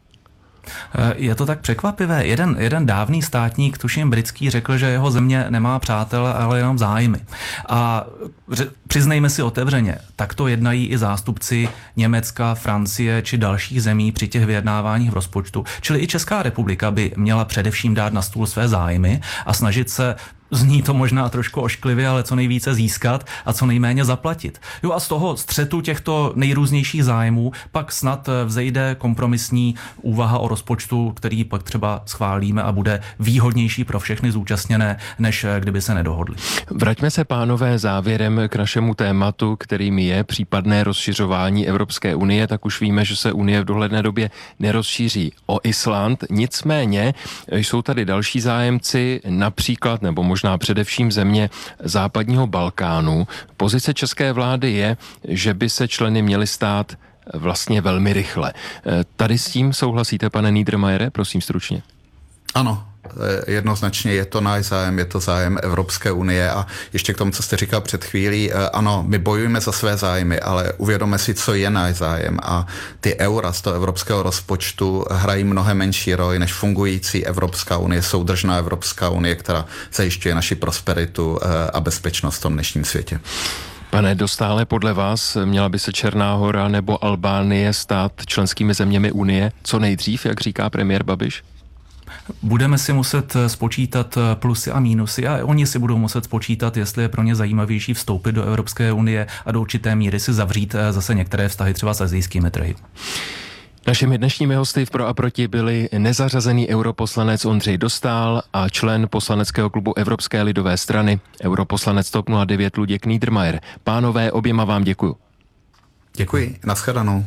Je to tak překvapivé. Jeden dávný státník, tuším britský, řekl, že jeho země nemá přátele, ale jenom zájmy. A přiznejme si otevřeně, takto jednají i zástupci Německa, Francie či dalších zemí při těch vyjednáváních v rozpočtu. Čili i Česká republika by měla především dát na stůl své zájmy a snažit se, zní to možná trošku ošklivě, ale co nejvíce získat a co nejméně zaplatit. Jo, a z toho střetu těchto nejrůznějších zájmů pak snad vzejde kompromisní úvaha o rozpočtu, který pak třeba schválíme a bude výhodnější pro všechny zúčastněné, než kdyby se nedohodli. Vraťme se, pánové, závěrem k našemu tématu, kterým je případné rozšiřování Evropské unie. Tak už víme, že se unie v dohledné době nerozšíří o Island. Nicméně jsou tady další zájemci, například nebo možná především země západního Balkánu. Pozice české vlády je, že by se členy měly stát vlastně velmi rychle. Tady s tím souhlasíte, pane Niedermayere? Prosím stručně. Ano. Jednoznačně je to náš zájem, je to zájem Evropské unie a ještě k tomu, co jste říkal před chvílí, ano, my bojujeme za své zájmy, ale uvědomme si, co je náš zájem a ty eura z toho evropského rozpočtu hrají mnohem menší roli než fungující Evropská unie, soudržná Evropská unie, která zajišťuje naši prosperitu a bezpečnost v tom dnešním světě. Pane Dostále, podle vás měla by se Černá Hora nebo Albánie stát členskými zeměmi unie co nejdřív, jak říká premiér Babiš? Budeme si muset spočítat plusy a mínusy a oni si budou muset spočítat, jestli je pro ně zajímavější vstoupit do Evropské unie a do určité míry si zavřít zase některé vztahy třeba s asijskými trhy. Našimi dnešními hosty v Pro a proti byli nezařazený europoslanec Ondřej Dostál a člen poslaneckého klubu Evropské lidové strany, europoslanec TOP 09 Luděk Niedermayer. Pánové, oběma vám děkuju. Děkuji, nashledanou.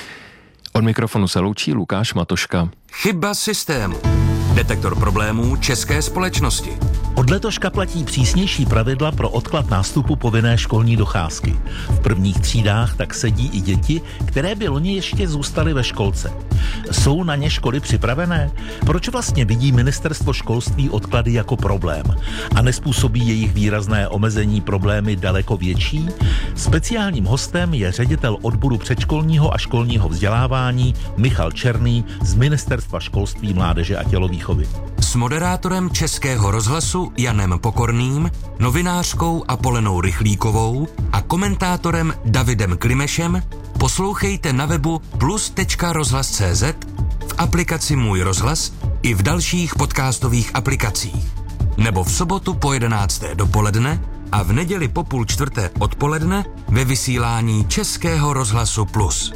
Od mikrofonu se loučí Lukáš Matoška. Chyba systému. Detektor problémů české společnosti. Od letoška platí přísnější pravidla pro odklad nástupu povinné školní docházky. V prvních třídách tak sedí i děti, které by loni ještě zůstaly ve školce. Jsou na ně školy připravené? Proč vlastně vidí ministerstvo školství odklady jako problém? A nespůsobí jejich výrazné omezení problémy daleko větší? Speciálním hostem je ředitel odboru předškolního a školního vzdělávání Michal Černý z Ministerstva školství, mládeže a tělovýchovy. S moderátorem Českého rozhlasu Janem Pokorným, novinářkou Apolenou Rychlíkovou a komentátorem Davidem Klimešem poslouchejte na webu plus.rozhlas.cz, v aplikaci Můj rozhlas i v dalších podcastových aplikacích. Nebo v sobotu po 11. dopoledne a v neděli po 3:30 odpoledne ve vysílání Českého rozhlasu Plus.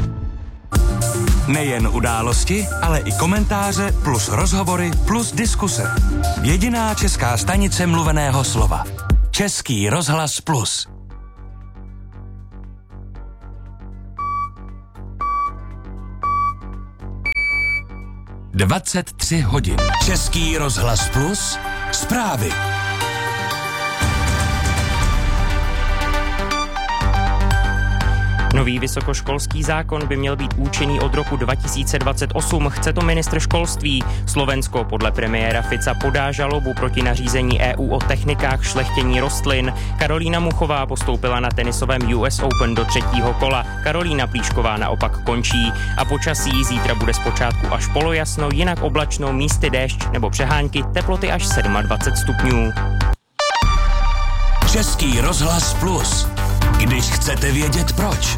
Nejen události, ale i komentáře plus rozhovory plus diskuse. Jediná česká stanice mluveného slova. Český rozhlas Plus. 23 hodin. Český rozhlas Plus. Zprávy. Nový vysokoškolský zákon by měl být účinný od roku 2028, chce to ministr školství. Slovensko podle premiéra Fica podá žalobu proti nařízení EU o technikách šlechtění rostlin. Karolína Muchová postoupila na tenisovém US Open do 3. kola. Karolína Plíšková naopak končí. A počasí zítra bude zpočátku až polojasno, jinak oblačno, místy déšť nebo přehánky, teploty až 27 stupňů. Český rozhlas Plus. Když chcete vědět proč.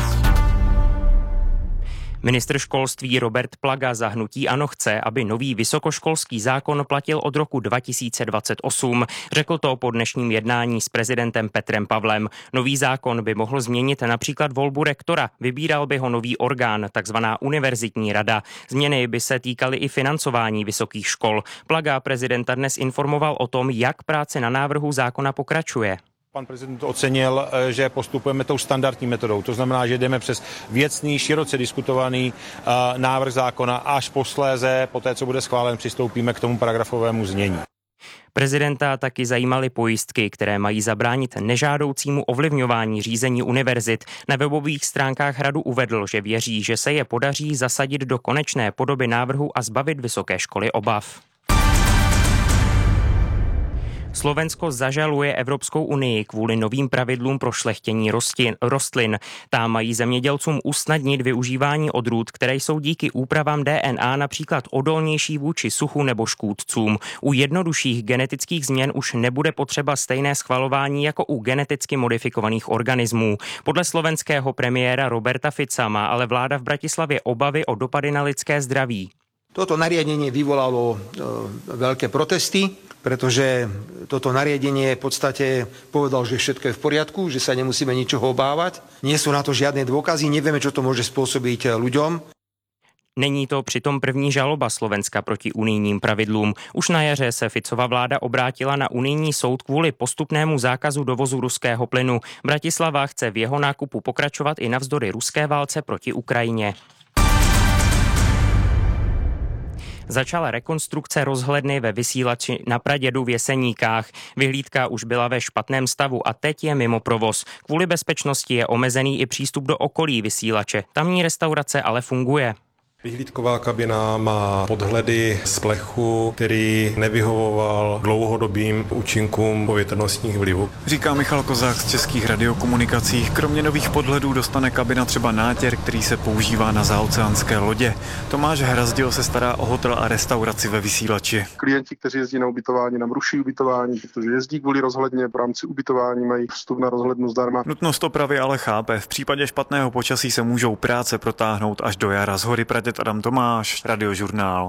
Ministr školství Robert Plaga za hnutí ANO chce, aby nový vysokoškolský zákon platil od roku 2028. Řekl to po dnešním jednání s prezidentem Petrem Pavlem. Nový zákon by mohl změnit například volbu rektora. Vybíral by ho nový orgán, takzvaná univerzitní rada. Změny by se týkaly i financování vysokých škol. Plaga prezidenta dnes informoval o tom, jak práce na návrhu zákona pokračuje. Pan prezident ocenil, že postupujeme tou standardní metodou. To znamená, že jdeme přes věcný, široce diskutovaný návrh zákona, až posléze, poté co bude schválen, přistoupíme k tomu paragrafovému znění. Prezidenta taky zajímaly pojistky, které mají zabránit nežádoucímu ovlivňování řízení univerzit. Na webových stránkách hradu uvedl, že věří, že se je podaří zasadit do konečné podoby návrhu a zbavit vysoké školy obav. Slovensko zažaluje Evropskou unii kvůli novým pravidlům pro šlechtění rostlin. Tá mají zemědělcům usnadnit využívání odrůd, které jsou díky úpravám DNA například odolnější vůči suchu nebo škůdcům. U jednodušších genetických změn už nebude potřeba stejné schvalování jako u geneticky modifikovaných organismů. Podle slovenského premiéra Roberta Fica má ale vláda v Bratislavě obavy o dopady na lidské zdraví. Toto nariadenie vyvolalo veľké protesty, pretože toto nariadenie v podstate povedal, že všetko je v poriadku, že sa nemusíme ničoho obávať. Nie sú na to žiadne dôkazy, nevieme, čo to môže spôsobiť ľuďom. Není to přitom první žaloba Slovenska proti unijním pravidlům. Už na jaře se Ficova vláda obrátila na unijní soud kvůli postupnému zákazu dovozu ruského plynu. Bratislava chce v jeho nákupu pokračovat i navzdory ruské válce proti Ukrajině. Začala rekonstrukce rozhledny ve vysílači na Pradědu v Jeseníkách. Vyhlídka už byla ve špatném stavu a teď je mimo provoz. Kvůli bezpečnosti je omezený i přístup do okolí vysílače. Tamní restaurace ale funguje. Vyhlídková kabina má podhledy z plechu, který nevyhovoval dlouhodobým účinkům povětrnostních vlivů. Říká Michal Kozák z Českých radiokomunikací. Kromě nových podhledů dostane kabina třeba nátěr, který se používá na zaoceánské lodě. Tomáš Hrazdil se stará o hotel a restauraci ve vysílači. Klienti, kteří jezdí na ubytování, nám ruší ubytování, protože jezdí kvůli rozhledně, v rámci ubytování mají vstup na rozhlednu zdarma. Nutnost opravy ale chápe. V případě špatného počasí se můžou práce protáhnout až do jara. Z Hory Praděd Adam Tomáš, Radiožurnál.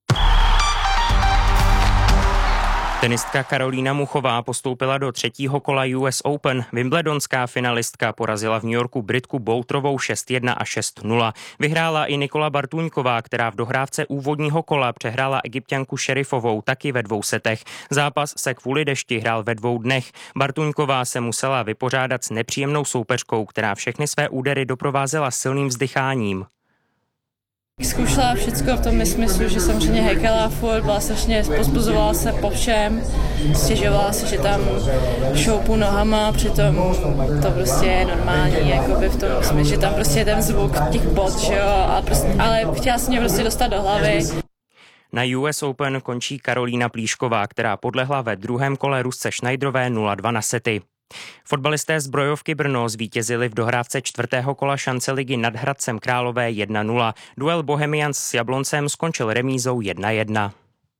Tenistka Karolína Muchová postoupila do 3. kola US Open. Wimbledonská finalistka porazila v New Yorku Britku Boulterovou 6-1 a 6-0. Vyhrála i Nikola Bartůňková, která v dohrávce úvodního kola přehrála Egypťanku Šerifovou taky ve 2 setech. Zápas se kvůli dešti hrál ve 2 dnech. Bartůňková se musela vypořádat s nepříjemnou soupeřkou, která všechny své údery doprovázela silným vzdycháním. Zkoušela všechno v tom smyslu, že samozřejmě hejkala furt, byla strašně, pozbuzovala se po všem, stěžovala se, že tam šoupu nohama, přitom to prostě je normální, jakoby v tom smyslu, že tam prostě je ten zvuk těch bot, že jo, ale chtěla jsem mě prostě dostat do hlavy. Na US Open končí Karolína Plíšková, která podlehla ve druhém kole Rusce Schneiderové 0-2 na sety. Fotbalisté Zbrojovky Brno zvítězili v dohrávce čtvrtého kola šance ligy nad Hradcem Králové 1-0. Duel Bohemians s Jabloncem skončil remízou 1-1.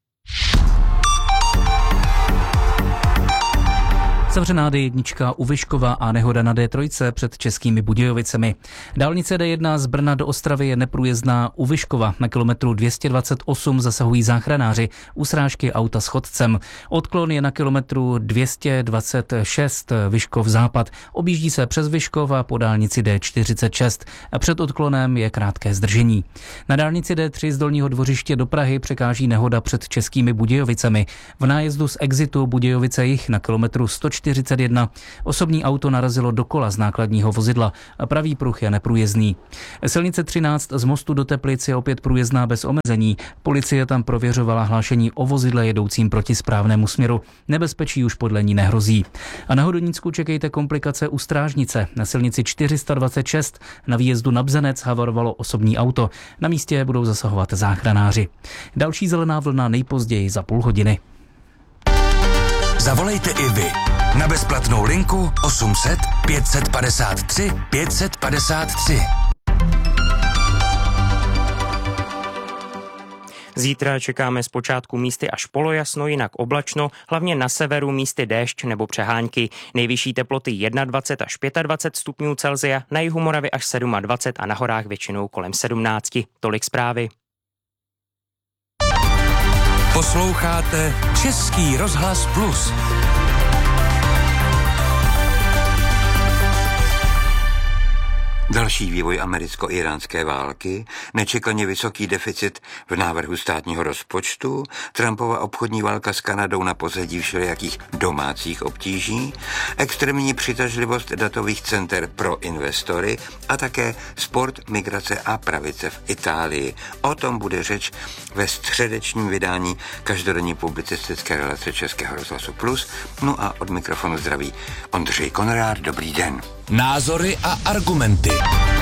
Zavřená D1 u Vyškova a nehoda na D3 před Českými Budějovicemi. Dálnice D1 z Brna do Ostravy je neprůjezdná u Vyškova. Na kilometru 228 zasahují záchranáři u srážky auta s chodcem. Odklon je na kilometru 226 Vyškov západ. Objíždí se přes Vyškov a po dálnici D46. A před odklonem je krátké zdržení. Na dálnici D3 z Dolního Dvořiště do Prahy překáží nehoda před Českými Budějovicemi. V nájezdu z exitu Budějovice jich na kilometru 141 osobní auto narazilo do kola z nákladního vozidla a pravý pruh je neprůjezdný. Silnice 13 z Mostu do Teplic je opět průjezdná bez omezení. Policie tam prověřovala hlášení o vozidle jedoucím proti správnému směru. Nebezpečí už podle ní nehrozí. A na Hodonínsku čekejte komplikace u Strážnice. Na silnici 426 na výjezdu na Bzenec havarovalo osobní auto. Na místě budou zasahovat záchranáři. Další zelená vlna nejpozději za půl hodiny. Zavolejte i vy na bezplatnou linku 800 553 553. Zítra čekáme zpočátku místy až polojasno, jinak oblačno, hlavně na severu místy déšť nebo přehánky. Nejvyšší teploty 21 až 25 stupňů Celsia, na jihu Moravy až 27 a na horách většinou kolem 17. Tolik zprávy. Posloucháte Český rozhlas Plus. Další vývoj americko-iránské války, nečekaně vysoký deficit v návrhu státního rozpočtu, Trumpova obchodní válka s Kanadou na pozadí všelijakých domácích obtíží, extrémní přitažlivost datových center pro investory a také sport, migrace a pravice v Itálii. O tom bude řeč ve středečním vydání každodenní publicistické relace Českého rozhlasu Plus. No a od mikrofonu zdraví Ondřej Konrád. Dobrý den. Názory a argumenty.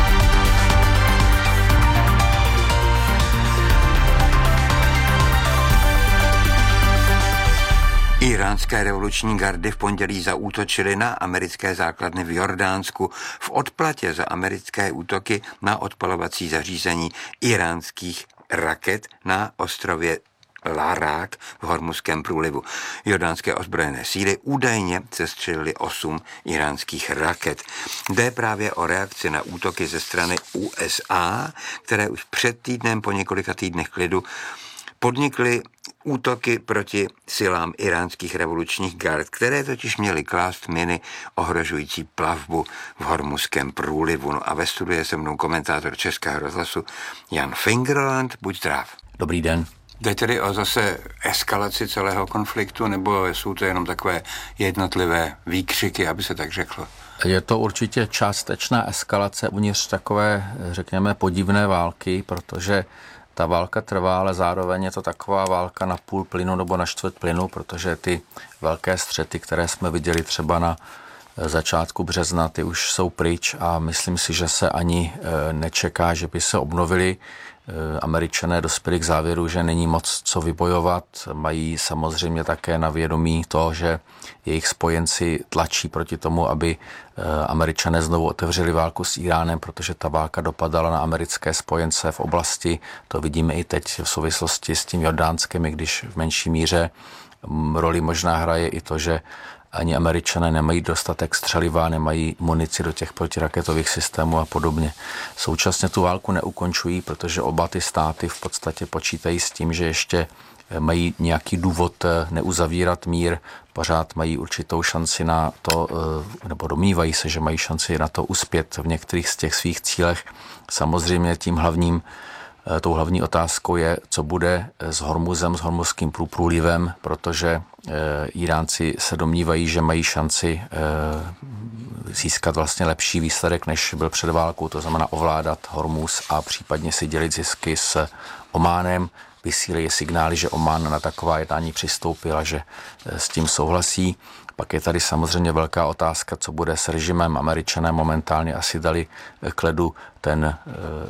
Iránské revoluční gardy v pondělí zaútočily na americké základny v Jordánsku v odplatě za americké útoky na odpalovací zařízení iránských raket na ostrově Larák v Hormuzském průlivu. Jordánské ozbrojené síly údajně sestřelily 8 iránských raket. Jde právě o reakci na útoky ze strany USA, které už před týdnem po několika týdnech klidu podnikly útoky proti silám iránských revolučních gard, které totiž měly klást miny ohrožující plavbu v Hormuzském průlivu. No a ve studiu je se mnou komentátor Českého rozhlasu Jan Fingerland. Buď zdrav. Dobrý den. Jde tedy o zase eskalaci celého konfliktu, nebo jsou to jenom takové jednotlivé výkřiky, aby se tak řeklo? Je to určitě částečná eskalace uvnitř takové, řekněme, podivné války, protože ta válka trvá, ale zároveň je to taková válka na půl plynu nebo na čtvrt plynu, protože ty velké střety, které jsme viděli třeba na začátku března, ty už jsou pryč a myslím si, že se ani nečeká, že by se obnovili. Američané dospěli k závěru, že není moc co vybojovat. Mají samozřejmě také na vědomí to, že jejich spojenci tlačí proti tomu, aby Američané znovu otevřeli válku s Iránem, protože ta válka dopadala na americké spojence v oblasti. To vidíme i teď v souvislosti s tím Jordánskem, i když v menší míře roli možná hraje i to, že ani Američané nemají dostatek střeliva, nemají munici do těch protiraketových systémů a podobně. Současně tu válku neukončují, protože oba ty státy v podstatě počítají s tím, že ještě mají nějaký důvod neuzavírat mír, pořád mají určitou šanci na to, nebo domnívají se, že mají šanci na to uspět v některých z těch svých cílech. Samozřejmě tou hlavní otázkou je, co bude s Hormuzem, s Hormuzským průlivem, protože Iránci se domnívají, že mají šanci získat vlastně lepší výsledek, než byl před válkou, to znamená ovládat Hormuz a případně si dělit zisky s Ománem. Vysílají signály, že Omán na taková jednání přistoupil a že s tím souhlasí. Pak je tady samozřejmě velká otázka, co bude s režimem. Američané momentálně asi dali k ledu ten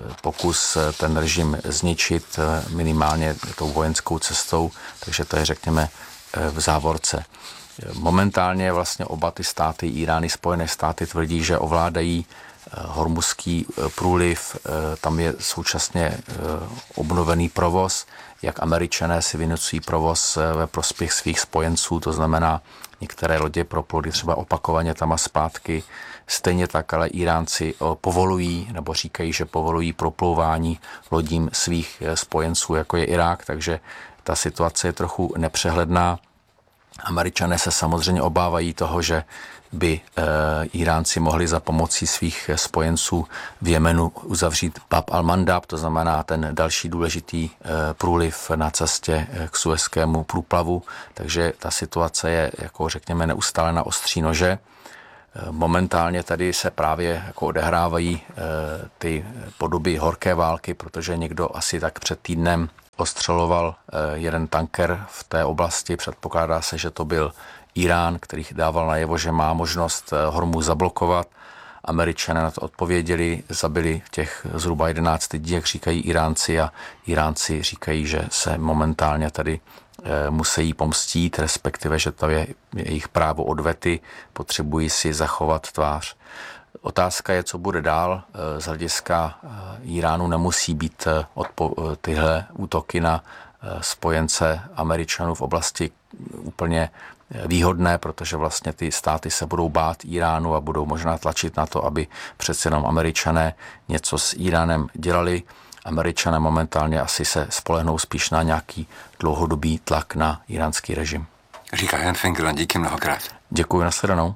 pokus, ten režim zničit minimálně tou vojenskou cestou, takže to je, řekněme, v závorce. Momentálně vlastně oba ty státy, Irán i Spojené státy, tvrdí, že ovládají Hormuzský průliv, tam je současně obnovený provoz, jak Američané si vynucují provoz ve prospěch svých spojenců, to znamená některé lodě proploudy třeba opakovaně tam a zpátky, stejně tak, ale Iránci povolují, nebo říkají, že povolují proplouvání lodím svých spojenců, jako je Irák, takže ta situace je trochu nepřehledná. Američané se samozřejmě obávají toho, že by Iránci mohli za pomocí svých spojenců v Jemenu uzavřít Bab al-Mandab, to znamená ten další důležitý průliv na cestě k Suezskému průplavu, takže ta situace je, jako řekněme, neustále na ostří nože. Momentálně tady se právě jako odehrávají ty podoby horké války, protože někdo asi tak před týdnem ostřeloval jeden tanker v té oblasti. Předpokládá se, že to byl Irán, který dával najevo, že má možnost Hormuz zablokovat. Američané na to odpověděli, zabili těch zhruba 11 lidí, jak říkají Iránci, a Iránci říkají, že se momentálně tady musí pomstít, respektive, že to je jejich právo odvety, potřebují si zachovat tvář. Otázka je, co bude dál. Z hlediska Iránu nemusí být tyhle útoky na spojence Američanů v oblasti úplně výhodné, protože vlastně ty státy se budou bát Iránu a budou možná tlačit na to, aby přece jenom Američané něco s Iránem dělali. Američané momentálně asi se spolehnou spíš na nějaký dlouhodobý tlak na iránský režim. Říká Jan Finkelman, díky mnohokrát. Děkuji, nashledanou.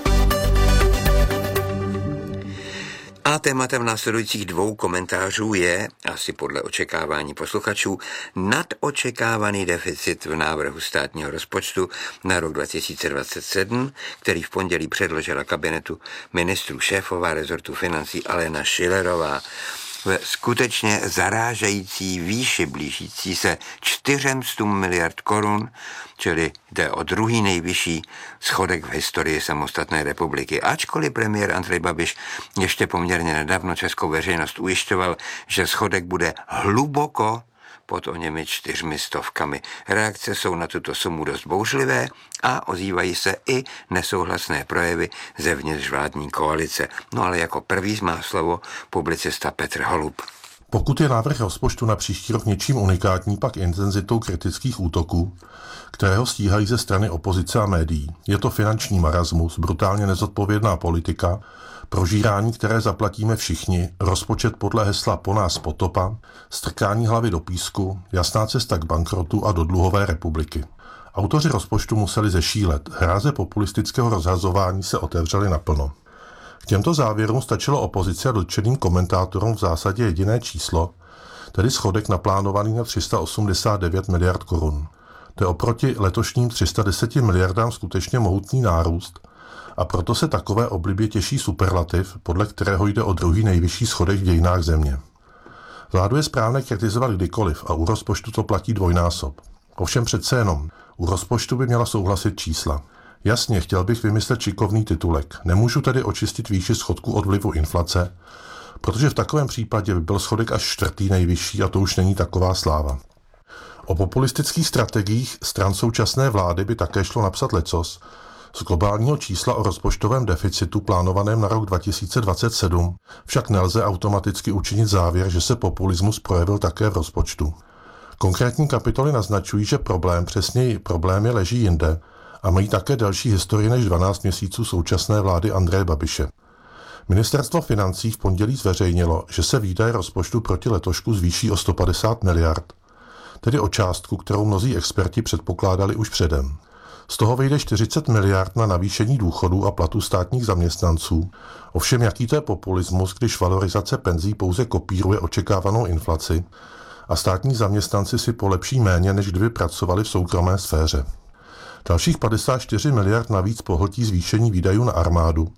A tématem následujících 2 komentářů je, asi podle očekávání posluchačů, nadočekávaný deficit v návrhu státního rozpočtu na rok 2027, který v pondělí předložila kabinetu ministrů šéfová rezortu financí Alena Schillerová. Ve skutečně zarážející výši blížící se 400 miliard korun, čili jde o druhý nejvyšší schodek v historii samostatné republiky. Ačkoliv premiér Andrej Babiš ještě poměrně nedávno českou veřejnost ujišťoval, že schodek bude hluboko pod oněmi 400. Reakce jsou na tuto sumu dost bouřlivé a ozývají se i nesouhlasné projevy zevnitř vládní koalice. No ale jako první má slovo publicista Petr Holub. Pokud je návrh rozpočtu na příští rok něčím unikátní, pak intenzitou kritických útoků, které ho stíhají ze strany opozice a médií. Je to finanční marasmus, brutálně nezodpovědná politika, prožírání, které zaplatíme všichni, rozpočet podle hesla po nás potopa, strkání hlavy do písku, jasná cesta k bankrotu a do dluhové republiky. Autoři rozpočtu museli zešílet, hráze populistického rozhazování se otevřely naplno. K těmto závěrům stačilo opozici a dotčeným komentátorům v zásadě jediné číslo, tedy schodek naplánovaný na 389 miliard korun. To je oproti letošním 310 miliardám skutečně mohutný nárůst, a proto se takové oblibě těší superlativ, podle kterého jde o druhý nejvyšší schodek v dějinách země. Vládu je správné kritizovat kdykoliv a u rozpočtu to platí dvojnásob. Ovšem přece jenom, u rozpočtu by měla souhlasit čísla. Jasně, chtěl bych vymyslet šikovný titulek. Nemůžu tedy očistit výši schodku od vlivu inflace, protože v takovém případě by byl schodek až 4. nejvyšší a to už není taková sláva. O populistických strategiích stran současné vlády by také šlo napsat lecos. Z globálního čísla o rozpočtovém deficitu plánovaném na rok 2027 však nelze automaticky učinit závěr, že se populismus projevil také v rozpočtu. Konkrétní kapitoly naznačují, že přesněji problémy leží jinde a mají také delší historii než 12 měsíců současné vlády Andreje Babiše. Ministerstvo financí v pondělí zveřejnilo, že se výdaje rozpočtu proti letošku zvýší o 150 miliard, tedy o částku, kterou mnozí experti předpokládali už předem. Z toho vyjde 40 miliard na navýšení důchodů a platů státních zaměstnanců. Ovšem jaký to je populismus, když valorizace penzí pouze kopíruje očekávanou inflaci a státní zaměstnanci si polepší méně, než kdyby pracovali v soukromé sféře. Dalších 54 miliard navíc pohltí zvýšení výdajů na armádu,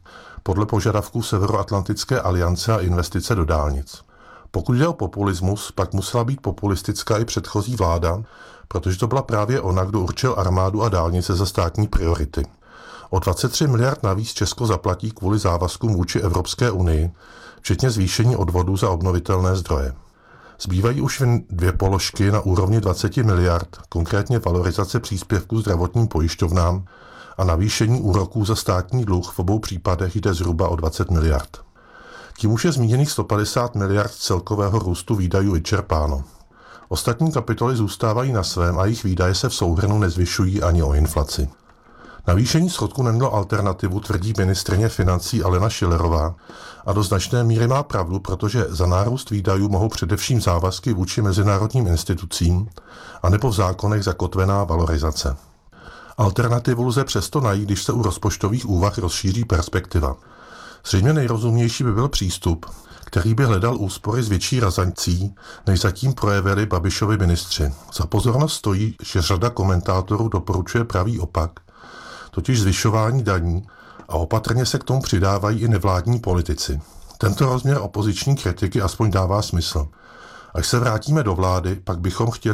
podle požadavků Severoatlantické aliance a investice do dálnic. Pokud jde o populismus, pak musela být populistická i předchozí vláda, protože to byla právě ona, kdo určil armádu a dálnice za státní priority. O 23 miliard navíc Česko zaplatí kvůli závazkům vůči Evropské unii, včetně zvýšení odvodů za obnovitelné zdroje. Zbývají už jen 2 položky na úrovni 20 miliard, konkrétně valorizace příspěvků zdravotním pojišťovnám a navýšení úroků za státní dluh, v obou případech jde zhruba o 20 miliard. Tím už je zmíněných 150 miliard celkového růstu výdajů vyčerpáno. Ostatní kapitoly zůstávají na svém a jejich výdaje se v souhrnu nezvyšují ani o inflaci. Navýšení schodku nemělo alternativu, tvrdí ministryně financí Alena Schillerová, a do značné míry má pravdu, protože za nárůst výdajů mohou především závazky vůči mezinárodním institucím anebo v zákonech zakotvená valorizace. Alternativu lze přesto najít, když se u rozpočtových úvah rozšíří perspektiva. Zřejmě nejrozumnější by byl přístup, který by hledal úspory s větší razancí, než zatím projevili Babišovi ministři. Za pozornost stojí, že řada komentátorů doporučuje pravý opak, totiž zvyšování daní, a opatrně se k tomu přidávají i nevládní politici. Tento rozměr opoziční kritiky aspoň dává smysl. Až se vrátíme do vlády, pak bychom chtěli